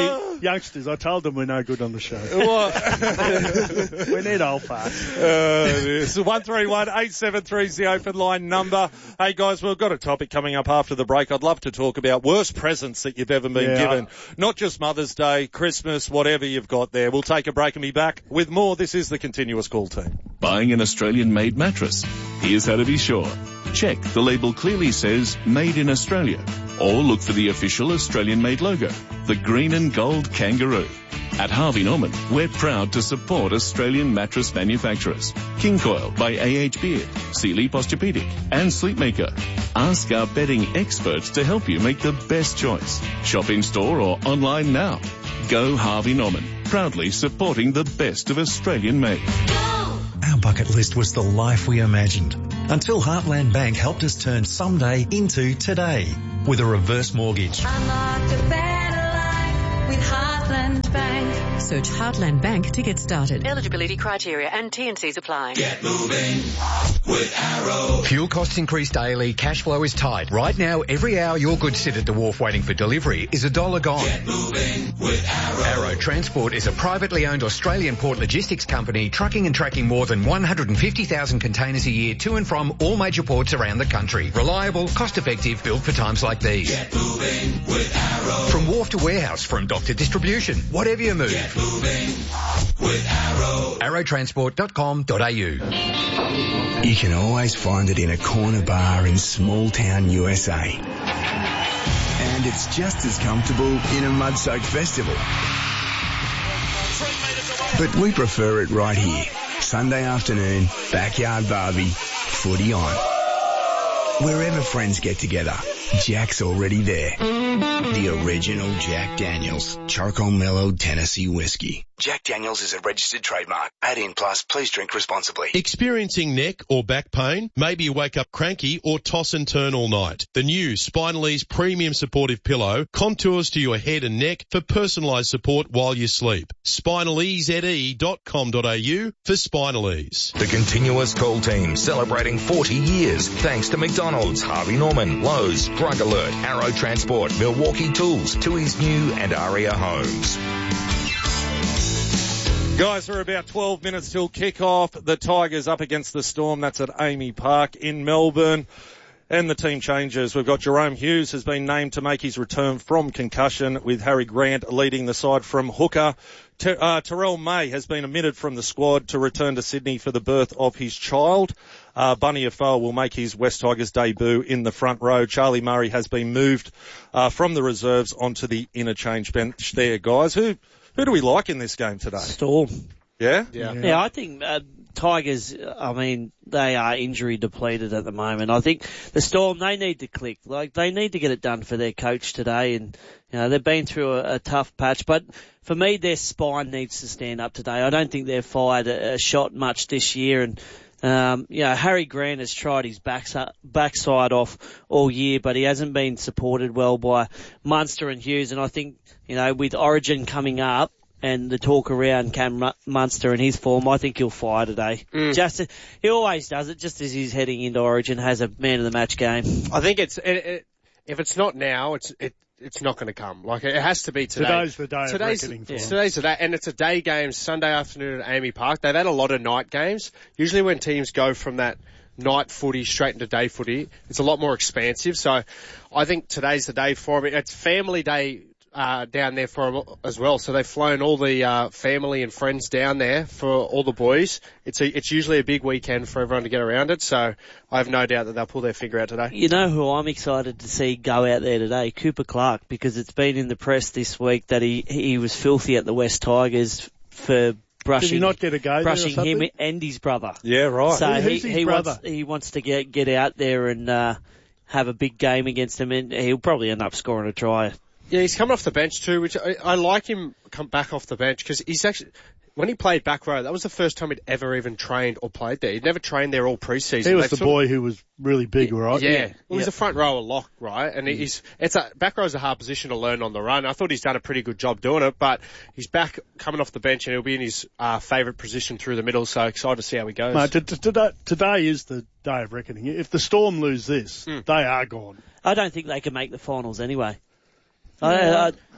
youngsters, I told them we're no good on the show. What? We need old farts. Uh, so one three one, eight seven three is the open line number. Hey guys, we've got a topic coming up after the break. I'd love to talk about worst presents that you've ever been Yeah. given. Not just Mother's Day, Christmas, whatever you've got there. We'll take a break and be back with more. This is the Continuous Call Team. Buying an Australian-made mattress? Here's how to be sure. Check the label clearly says Made in Australia, or look for the official Australian-made logo, the green and gold kangaroo. At Harvey Norman, we're proud to support Australian mattress manufacturers. King Coil by A H Beard, Sealy Posturepedic, and Sleepmaker. Ask our bedding experts to help you make the best choice. Shop in store or online now. Go Harvey Norman, proudly supporting the best of Australian made. Our bucket list was the life we imagined until Heartland Bank helped us turn someday into today with a reverse mortgage. Unlocked a better life with Heartland Bank. Search Heartland Bank to get started. Eligibility criteria and T and Cs apply. Get moving with Arrow. Fuel costs increase daily, cash flow is tight. Right now, every hour your goods sit at the wharf waiting for delivery is a dollar gone. Get moving with Arrow. Arrow Transport is a privately owned Australian port logistics company trucking and tracking more than one hundred fifty thousand containers a year to and from all major ports around the country. Reliable, cost-effective, built for times like these. Get moving with Arrow. From wharf to warehouse, from dock to distribution, whatever you move. Get moving with Arrow. arrow transport dot com dot a u. You can always find it in a corner bar in small town U S A. And it's just as comfortable in a mud-soaked festival. But we prefer it right here. Sunday afternoon, backyard barbie, footy on. Wherever friends get together, Jack's already there. The original Jack Daniels, charcoal mellowed Tennessee whiskey. Jack Daniels is a registered trademark. eighteen plus, please drink responsibly. Experiencing neck or back pain? Maybe you wake up cranky or toss and turn all night. The new Spinalese Premium Supportive Pillow contours to your head and neck for personalised support while you sleep. spinalese dot com dot a u for Spinalese. The Continuous Call Team celebrating forty years thanks to McDonald's, Harvey Norman, Lowe's, Drug Alert, Arrow Transport, Milwaukee Tools, Tui's New and Aria Homes. Guys, we're about twelve minutes till kick-off. The Tigers up against the Storm. That's at Amy Park in Melbourne. And the team changes. We've got Jerome Hughes has been named to make his return from concussion, with Harry Grant leading the side from hooker. Ter- uh, Terrell May has been omitted from the squad to return to Sydney for the birth of his child. Uh, Bunny Afoa will make his West Tigers debut in the front row. Charlie Murray has been moved uh, from the reserves onto the interchange bench there, guys. Who who do we like in this game today? Storm. Yeah? Yeah, yeah I think uh, Tigers, I mean, they are injury depleted at the moment. I think the Storm, they need to click. Like, they need to get it done for their coach today. And, you know, they've been through a, a tough patch. But for me, their spine needs to stand up today. I don't think they've fired a, a shot much this year. And, um, you know, Harry Grant has tried his backs up, backside off all year, but he hasn't been supported well by Munster and Hughes. And I think, you know, with Origin coming up, and the talk around Cam Munster and his form, I think he'll fire today. Mm. Just he always does it, just as he's heading into Origin, has a man of the match game. I think it's it, it, if it's not now, it's it it's not going to come. Like it has to be today. Today's the day today's, of reckoning for yeah. them. Today's the day, and it's a day game, Sunday afternoon at Amy Park. They've had a lot of night games. Usually when teams go from that night footy straight into day footy, it's a lot more expansive. So I think today's the day for them. It's family day. Uh, down there for them as well. So they've flown all the uh, family and friends down there for all the boys. It's a, it's usually a big weekend for everyone to get around it. So I have no doubt that they'll pull their finger out today. You know who I'm excited to see go out there today? Cooper Clark, because it's been in the press this week that he, he was filthy at the West Tigers for brushing, Did he not get a go brushing there or him and his brother. Yeah, right. So Who's he, his he brother? wants he wants to get get out there and uh, have a big game against him, and he'll probably end up scoring a try. Yeah, he's coming off the bench too, which I, I like him come back off the bench because he's actually, when he played back row, that was the first time he'd ever even trained or played there. He'd never trained there all pre-season. He was They've the boy who was really big, yeah, right? Yeah. yeah. Well, he's a front rower lock, right? And mm. he's, it's a, back row's a hard position to learn on the run. I thought he's done a pretty good job doing it, but he's back coming off the bench and he'll be in his, uh, favourite position through the middle, so excited to see how he goes. Mate, t- t- today, today is the day of reckoning. If the Storm lose this, mm. they are gone. I don't think they can make the finals anyway. Yeah. I, I,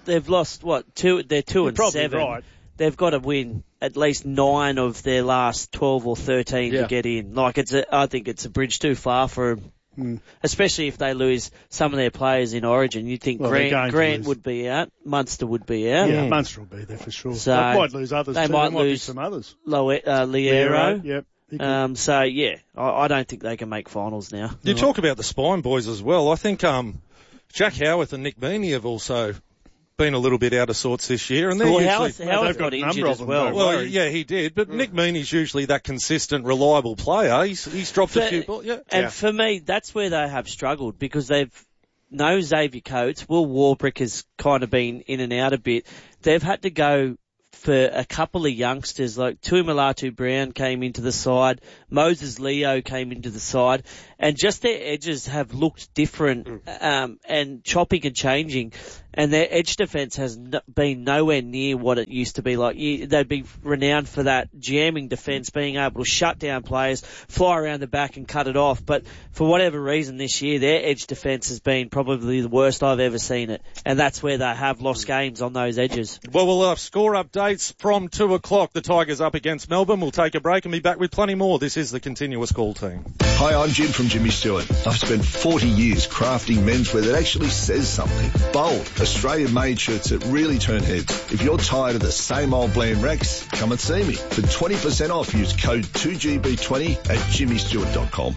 they've lost what two? They're two You're and probably seven. right. They've got to win at least nine of their last twelve or thirteen Yeah. to get in. Like it's, a, I think it's a bridge too far for them. Mm. Especially if they lose some of their players in Origin. You'd think Well, they're going Grant, to Grant lose. would be out, Munster would be out. Yeah, Munster will be there for sure. So they might lose others they too. might there might lose be some others. Lo- uh, Liero, Liero. yep. He could- Um, so yeah, I, I don't think they can make finals now. You talk about the spine boys as well. I think um, Jack Howarth and Nick Meaney have also been a little bit out of sorts this year, and they're Well, usually Howarth, Howarth got injured as well. Well, yeah, he did, but Nick Meaney's usually that consistent, reliable player. He's he's dropped For- a few balls. Yeah, And yeah. for me, that's where they have struggled because they've no Xavier Coates. Will Warbrick has kind of been in and out a bit. They've had to go for a couple of youngsters, like Tuimulatu Brown came into the side, Moses Leo came into the side, and just their edges have looked different, um, and chopping and changing, and their edge defence has n- been nowhere near what it used to be. Like you, they'd be renowned for that jamming defence, being able to shut down players, fly around the back and cut it off. But for whatever reason this year, their edge defence has been probably the worst I've ever seen it, and that's where they have lost games on those edges. Well, we'll have score updates from two o'clock. The Tigers up against Melbourne. We'll take a break and be back with plenty more. This is the Continuous Call team. Hi, I'm Jim from Jimmy Stewart. I've spent forty years crafting menswear that actually says something. Bold, Australian-made shirts that really turn heads. If you're tired of the same old bland racks, come and see me. For twenty percent off, use code two G B twenty at jimmy stewart dot com.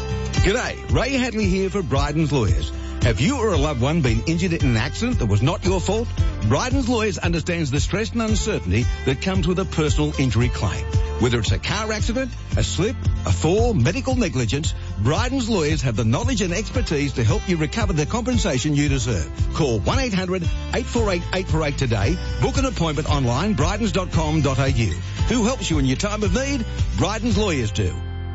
G'day, Ray Hadley here for Bryden's Lawyers. Have you or a loved one been injured in an accident that was not your fault? Bryden's Lawyers understands the stress and uncertainty that comes with a personal injury claim. Whether it's a car accident, a slip, a fall, medical negligence, Bryden's Lawyers have the knowledge and expertise to help you recover the compensation you deserve. Call one eight hundred eight four eight eight four eight today. Book an appointment online, brydens dot com dot a u. Who helps you in your time of need? Bryden's Lawyers do.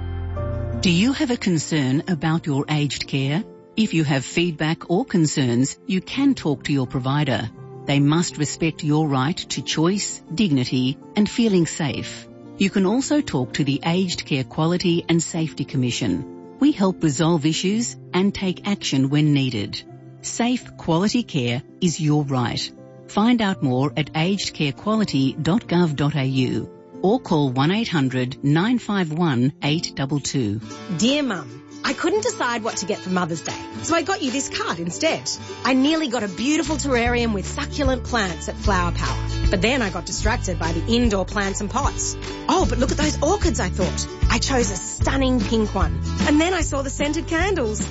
Do you have a concern about your aged care? If you have feedback or concerns, you can talk to your provider. They must respect your right to choice, dignity, and feeling safe. You can also talk to the Aged Care Quality and Safety Commission. We help resolve issues and take action when needed. Safe, quality care is your right. Find out more at aged care quality dot gov dot a u or call one eight hundred nine five one eight two two. Dear Mum, I couldn't decide what to get for Mother's Day, so I got you this card instead. I nearly got a beautiful terrarium with succulent plants at Flower Power, but then I got distracted by the indoor plants and pots. Oh, but look at those orchids, I thought. I chose a stunning pink one, and then I saw the scented candles.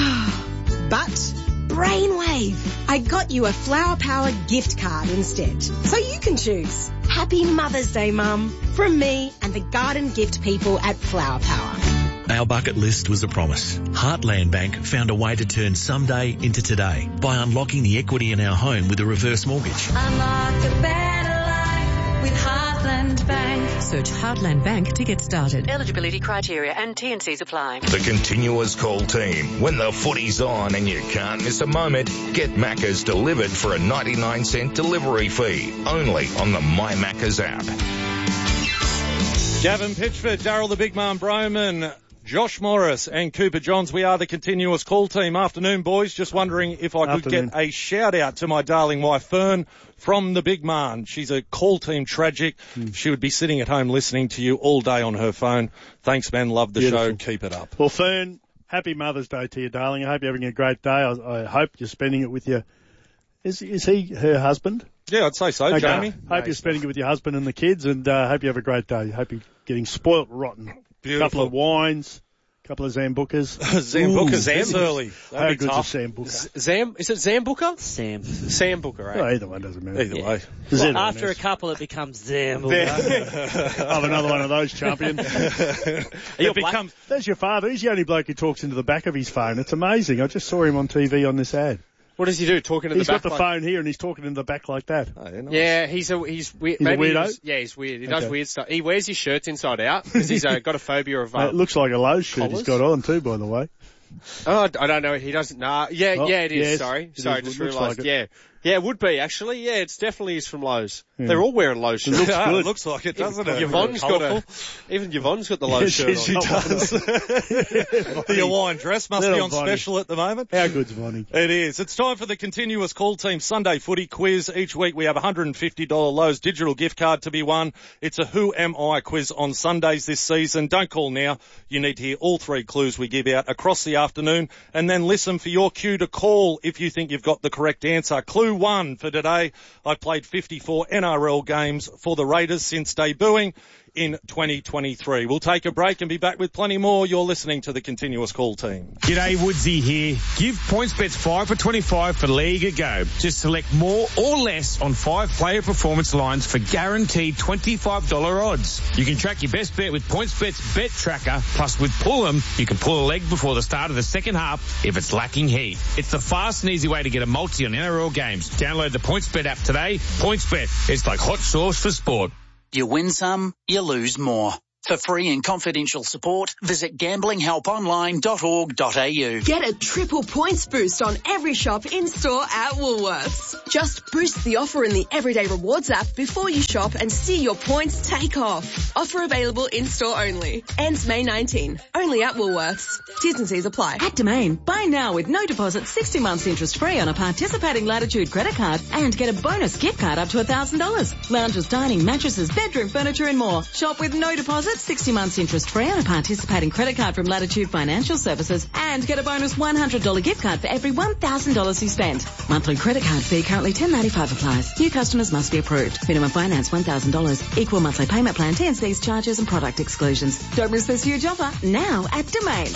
But brainwave! I got you a Flower Power gift card instead, so you can choose. Happy Mother's Day, Mum, from me and the garden gift people at Flower Power. Our bucket list was a promise. Heartland Bank found a way to turn someday into today by unlocking the equity in our home with a reverse mortgage. Unlock a better life with Heartland Bank. Search Heartland Bank to get started. Eligibility criteria and T and Cs apply. The Continuous Call team. When the footy's on and you can't miss a moment, get Macca's delivered for a ninety-nine cent delivery fee. Only on the My Macca's app. Gavin Pitchford, Darryl the Big Man Broman, Josh Morris and Cooper Johns. We are the Continuous Call team. Afternoon, boys. Just wondering if I could Afternoon. get a shout out to my darling wife, Fern, from the Big Man. She's a call team tragic. Hmm. She would be sitting at home listening to you all day on her phone. Thanks, man. Love the Beautiful. show. Keep it up. Well, Fern, happy Mother's Day to you, darling. I hope you're having a great day. I, I hope you're spending it with your... Is, is he her husband? Yeah, I'd say so, Okay. Jamie. Hope you're spending it with your husband and the kids, and uh, hope you have a great day. Hope you're getting spoilt rotten. Beautiful. Couple of wines, couple of Zambucas. Zambuca, Ooh, Zam early. How That'd be good's a tough. Zambuca? Zam, is it Zambuca? Sam. Sambuca, right? Oh, either one doesn't matter. Either way. Is Well, it after a honest? couple, it becomes Zam. I'll have another one of those, champion. It becomes, there's your father. He's the only bloke who talks into the back of his phone. It's amazing. I just saw him on T V on this ad. What does he do? Talking to He's the back? got the like- phone here and he's talking into the back like that. Oh, yeah, nice. Yeah, he's a he's weird. He's a Maybe weirdo? he's- yeah, he's weird. He does Okay. weird stuff. He wears his shirts inside out because he's uh, got a phobia of. Uh, it Um, looks like a Lowe's shirt he's collars? got on too, by the way. oh, I don't know. He doesn't. Nah. Yeah, Oh, yeah, it is. yes, sorry, it sorry. is. Just It looks realised. like it. Yeah, Yeah, it would be, actually. Yeah, it's definitely is from Lowe's. Yeah. They're all wearing Lowe's It shirts. looks Yeah, good. it looks like it, doesn't it? Yvonne's got a, even Yvonne's got the Lowe's Yeah, shirt she- on. she does. The Hawaiian dress must be Little on Bonnie. special at the moment. How good's Vonnie? It is. It's time for the Continuous Call Team Sunday Footy Quiz. Each week we have a one hundred fifty dollars Lowe's digital gift card to be won. It's a Who Am I quiz on Sundays this season. Don't call now. You need to hear all three clues we give out across the afternoon and then listen for your cue to call if you think you've got the correct answer. Clue one for today. I played fifty-four N R L games for the Raiders since debuting in twenty twenty-three. We'll take a break and be back with plenty more. You're listening to the Continuous Call Team. G'day, Woodsy here. Give PointsBets five for twenty-five for League a go. Just select more or less on five player performance lines for guaranteed twenty-five dollars odds. You can track your best bet with PointsBet's Bet Tracker. Plus, with Pull'em, you can pull a leg before the start of the second half if it's lacking heat. It's the fast and easy way to get a multi on N R L games. Download the PointsBet app today. PointsBet, it's like hot sauce for sport. You win some, you lose more. For free and confidential support, visit gambling help online dot org dot a u. Get a triple points boost on every shop in-store at Woolworths. Just boost the offer in the Everyday Rewards app before you shop and see your points take off. Offer available in-store only. Ends May nineteenth. Only at Woolworths. T's and C's apply. At Domain, buy now with no deposit, sixty months interest free on a participating Latitude credit card and get a bonus gift card up to one thousand dollars. Lounges, dining, mattresses, bedroom furniture and more. Shop with no deposit, sixty months interest free on a participating credit card from Latitude Financial Services and get a bonus one hundred dollars gift card for every one thousand dollars you spend. Monthly credit card fee currently ten ninety-five applies. New customers must be approved. Minimum finance one thousand dollars. Equal monthly payment plan, T and C's, charges and product exclusions. Don't miss this huge offer now at Domain.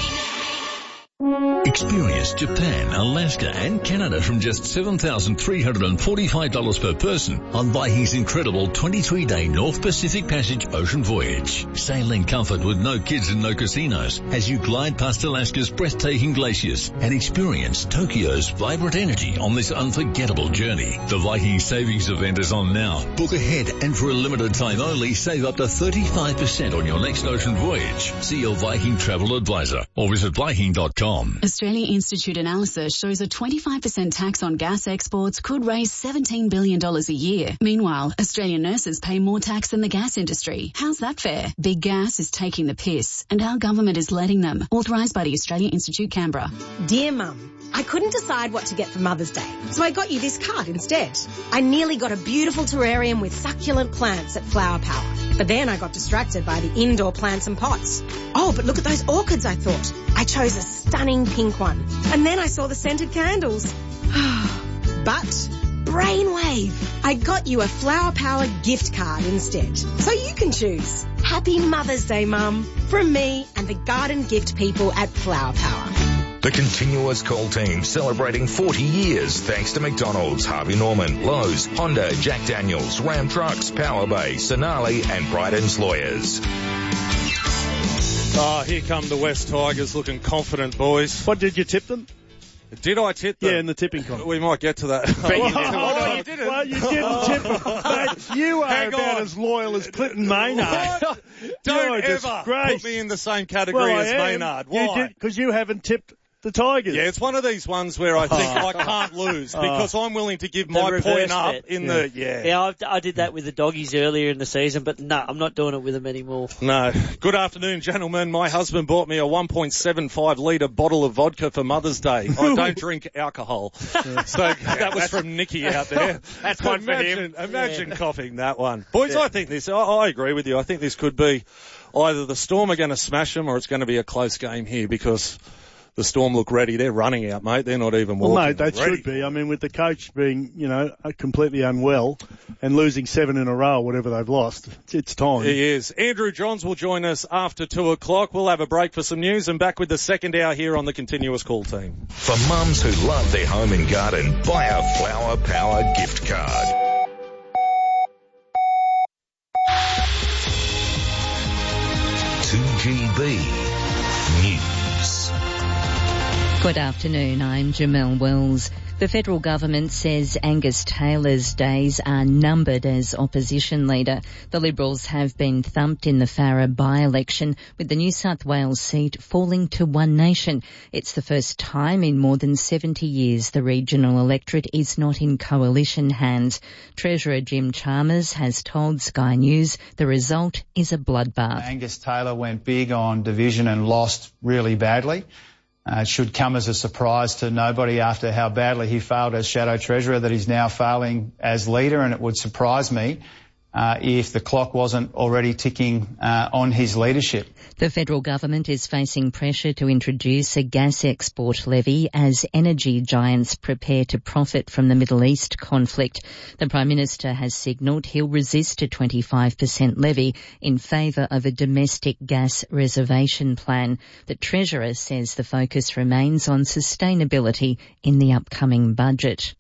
Experience Japan, Alaska and Canada from just seven thousand three hundred forty-five dollars per person on Viking's incredible twenty-three day North Pacific Passage ocean voyage. Sail in comfort with no kids and no casinos as you glide past Alaska's breathtaking glaciers and experience Tokyo's vibrant energy on this unforgettable journey. The Viking Savings Event is on now. Book ahead and for a limited time only save up to thirty-five percent on your next ocean voyage. See your Viking travel advisor or visit Viking dot com. Australia Institute analysis shows a twenty-five percent tax on gas exports could raise seventeen billion dollars a year. Meanwhile, Australian nurses pay more tax than the gas industry. How's that fair? Big Gas is taking the piss, and our government is letting them. Authorised by the Australian Institute, Canberra. Dear Mum, I couldn't decide what to get for Mother's Day, so I got you this card instead. I nearly got a beautiful terrarium with succulent plants at Flower Power, but then I got distracted by the indoor plants and pots. Oh, but look at those orchids, I thought. I chose a stunning pink one, and then I saw the scented candles. But brainwave, I got you a Flower Power gift card instead, so you can choose. Happy Mother's Day, Mum, from me and the garden gift people at Flower Power. The Continuous Call Team celebrating forty years thanks to McDonald's, Harvey Norman, Lowe's, Honda, Jack Daniels, Ram Trucks, Power Bay, Sonali and Bryden's Lawyers. Oh, here come the West Tigers looking confident, boys. What, did you tip them? Did I tip them? Yeah, in the tipping contest. We might get to that. Bet you didn't. Oh, you didn't? Well, you didn't tip them. Mate, you are Hang about on. as loyal as Clinton Maynard. Don't You're ever disgrace. put me in the same category Well, as I am. Maynard. Why? Because you, you haven't tipped the Tigers. Yeah, it's one of these ones where I think I can't lose because I'm willing to give my The point reverse up bet. in Yeah. the, yeah. Yeah, I've, I did that with the doggies earlier in the season, but no, I'm not doing it with them anymore. No. Good afternoon, gentlemen. My husband bought me a one point seven five litre bottle of vodka for Mother's Day. I don't drink alcohol. So that was from Nikki out there. That's one for imagine, him. Imagine Yeah. coughing that one. Boys, Yeah. I think this, I, I agree with you. I think this could be either the Storm are going to smash them or it's going to be a close game here because the Storm look ready. They're running out, mate. They're not even walking. Well, mate, they Ready. should be. I mean, with the coach being, you know, completely unwell and losing seven in a row, whatever they've lost, it's, it's time. He is. Andrew Johns will join us after two o'clock. We'll have a break for some news and back with the second hour here on the Continuous Call Team. For mums who love their home and garden, buy a Flower Power gift card. two G B News. Good afternoon, I'm Jamelle Wells. The federal government says Angus Taylor's days are numbered as opposition leader. The Liberals have been thumped in the Farrer by-election, with the New South Wales seat falling to One Nation. It's the first time in more than seventy years the regional electorate is not in coalition hands. Treasurer Jim Chalmers has told Sky News the result is a bloodbath. Angus Taylor went big on division and lost really badly. Uh, it should come as a surprise to nobody after how badly he failed as Shadow Treasurer that he's now failing as leader, and it would surprise me uh, if the clock wasn't already ticking uh, on his leadership. The federal government is facing pressure to introduce a gas export levy as energy giants prepare to profit from the Middle East conflict. The Prime Minister has signalled he'll resist a twenty-five percent levy in favour of a domestic gas reservation plan. The Treasurer says the focus remains on sustainability in the upcoming budget.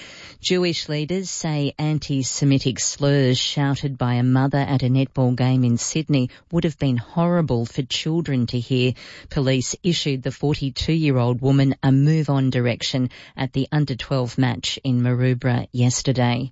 Jewish leaders say anti-Semitic slurs shouted by a mother at a netball game in Sydney would have been horrible for children to hear. Police issued the forty-two-year-old woman a move-on direction at the under twelve match in Maroubra yesterday.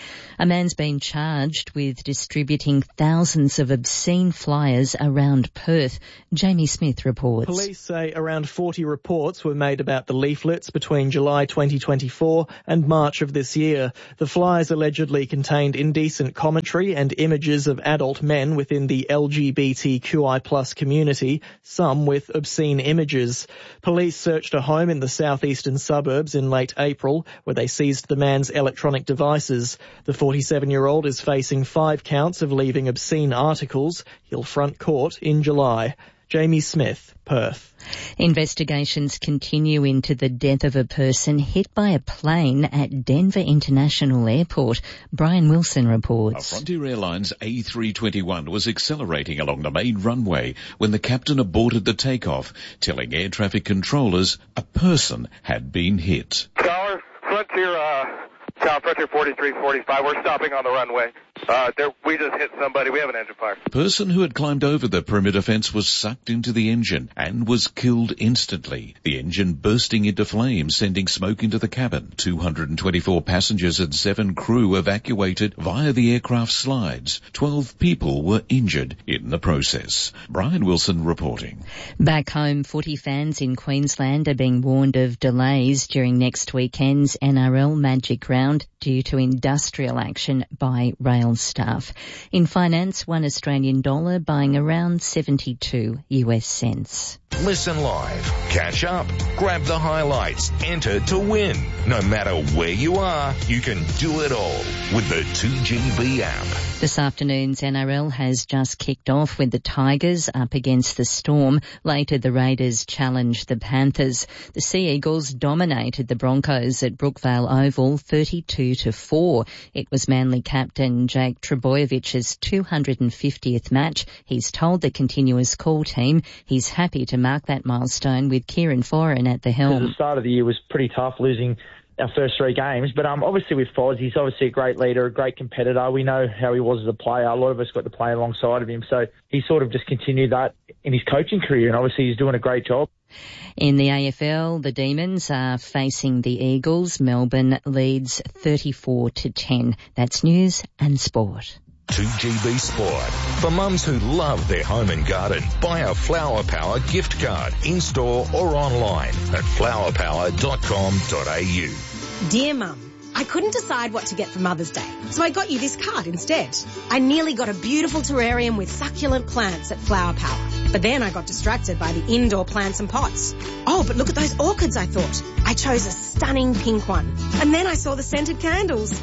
A man's been charged with distributing thousands of obscene flyers around Perth. Jamie Smith reports. Police say around forty reports were made about the leaflets between July twenty twenty-four and March of this year. The flyers allegedly contained indecent commentary and images of adult men within the L G B T Q I plus community, some with obscene images. Police searched a home in the southeastern suburbs in late April, where they seized the man's electronic devices. The forty-seven-year-old is facing five counts of leaving obscene articles. He'll front court in July. Jamie Smith, Perth. Investigations continue into the death of a person hit by a plane at Denver International Airport. Brian Wilson reports. A Frontier Airlines A three twenty-one was accelerating along the main runway when the captain aborted the takeoff, telling air traffic controllers a person had been hit. Tower, Frontier, uh... Tower Frontier forty-three forty-five, we're stopping on the runway. Uh, there, we just hit somebody. We have an engine fire. The person who had climbed over the perimeter fence was sucked into the engine and was killed instantly. The engine bursting into flames, sending smoke into the cabin. two hundred twenty-four passengers and seven crew evacuated via the aircraft slides. twelve people were injured in the process. Brian Wilson reporting. Back home, footy fans in Queensland are being warned of delays during next weekend's N R L Magic Round due to industrial action by rail staff. In finance, one Australian dollar buying around seventy-two U S cents. Listen live, catch up, grab the highlights, enter to win. No matter where you are, you can do it all with the two G B app. This afternoon's N R L has just kicked off with the Tigers up against the Storm. Later, the Raiders challenged the Panthers. The Sea Eagles dominated the Broncos at Brookvale Oval thirty-two to four. It was Manly captain Jake Trebojevich's two hundred fiftieth match. He's told the continuous call team he's happy to mark that milestone with Kieran Foran at the helm. The start of the year was pretty tough, losing our first three games. But um, obviously with Foz, he's obviously a great leader, a great competitor. We know how he was as a player. A lot of us got to play alongside of him. So he sort of just continued that in his coaching career, and obviously he's doing a great job. In the A F L, the Demons are facing the Eagles. Melbourne leads thirty-four to ten. That's news and sport. two G B Sport. For mums who love their home and garden, buy a Flower Power gift card in-store or online at flower power dot com dot a u. Dear Mum, I couldn't decide what to get for Mother's Day, so I got you this card instead. I nearly got a beautiful terrarium with succulent plants at Flower Power, but then I got distracted by the indoor plants and pots. Oh, but look at those orchids, I thought. I chose a stunning pink one, and then I saw the scented candles.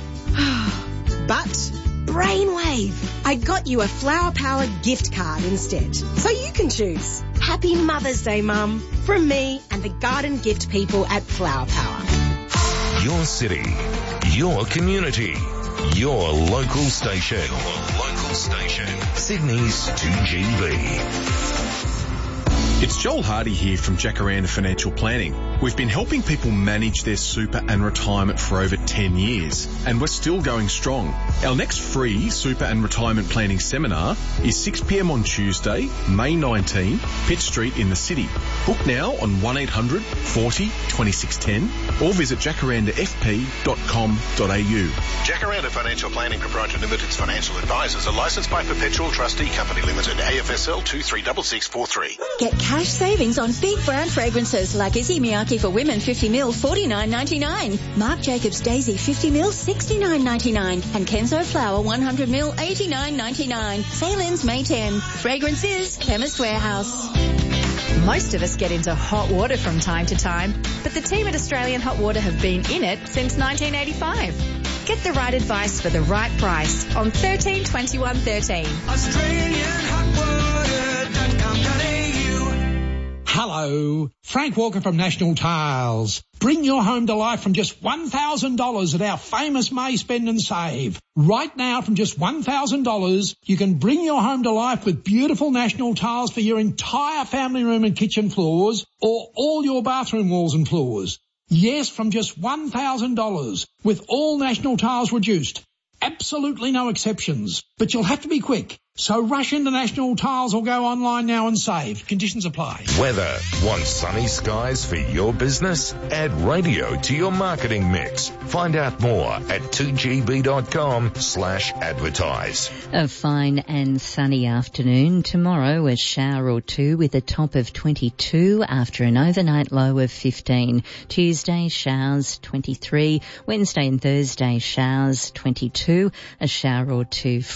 But brainwave, I got you a Flower Power gift card instead, so you can choose. Happy Mother's Day, Mum, from me and the garden gift people at Flower Power. Your city, your community, your local station. Your local station. Sydney's two G B. It's Joel Hardy here from Jacaranda Financial Planning. We've been helping people manage their super and retirement for over ten years, and we're still going strong. Our next free super and retirement planning seminar is six p m on Tuesday, May nineteenth, Pitt Street in the city. Book now on one eight hundred forty twenty-six ten or visit jacaranda f p dot com dot a u. Jacaranda Financial Planning Proprietary Limited's financial advisors are licensed by Perpetual Trustee Company Limited, A F S L two three six six four three. Get cash savings on big brand fragrances like Izzy Miyake for women fifty mil forty-nine ninety-nine, Marc Jacobs Daisy fifty mil sixty-nine ninety-nine, and Kenzo Flower one hundred mil eighty-nine ninety-nine. Sale ends May tenth. Fragrances, Chemist Warehouse. Most of us get into hot water from time to time, but the team at Australian Hot Water have been in it since nineteen eighty-five. Get the right advice for the right price on thirteen twenty-one thirteen. Australian Hot Water dot com dot a u. Hello, Frank Walker from National Tiles. Bring your home to life from just one thousand dollars at our famous May Spend and Save. Right now, from just one thousand dollars, you can bring your home to life with beautiful National Tiles for your entire family room and kitchen floors, or all your bathroom walls and floors. Yes, from just one thousand dollars, with all National Tiles reduced. Absolutely no exceptions. But you'll have to be quick. So rush into National Tiles or go online now and save. Conditions apply. Weather. Want sunny skies for your business? Add radio to your marketing mix. Find out more at two g b dot com slash advertise. A fine and sunny afternoon. Tomorrow a shower or two with a top of twenty-two after an overnight low of fifteen. Tuesday showers twenty-three. Wednesday and Thursday showers twenty-two. A shower or two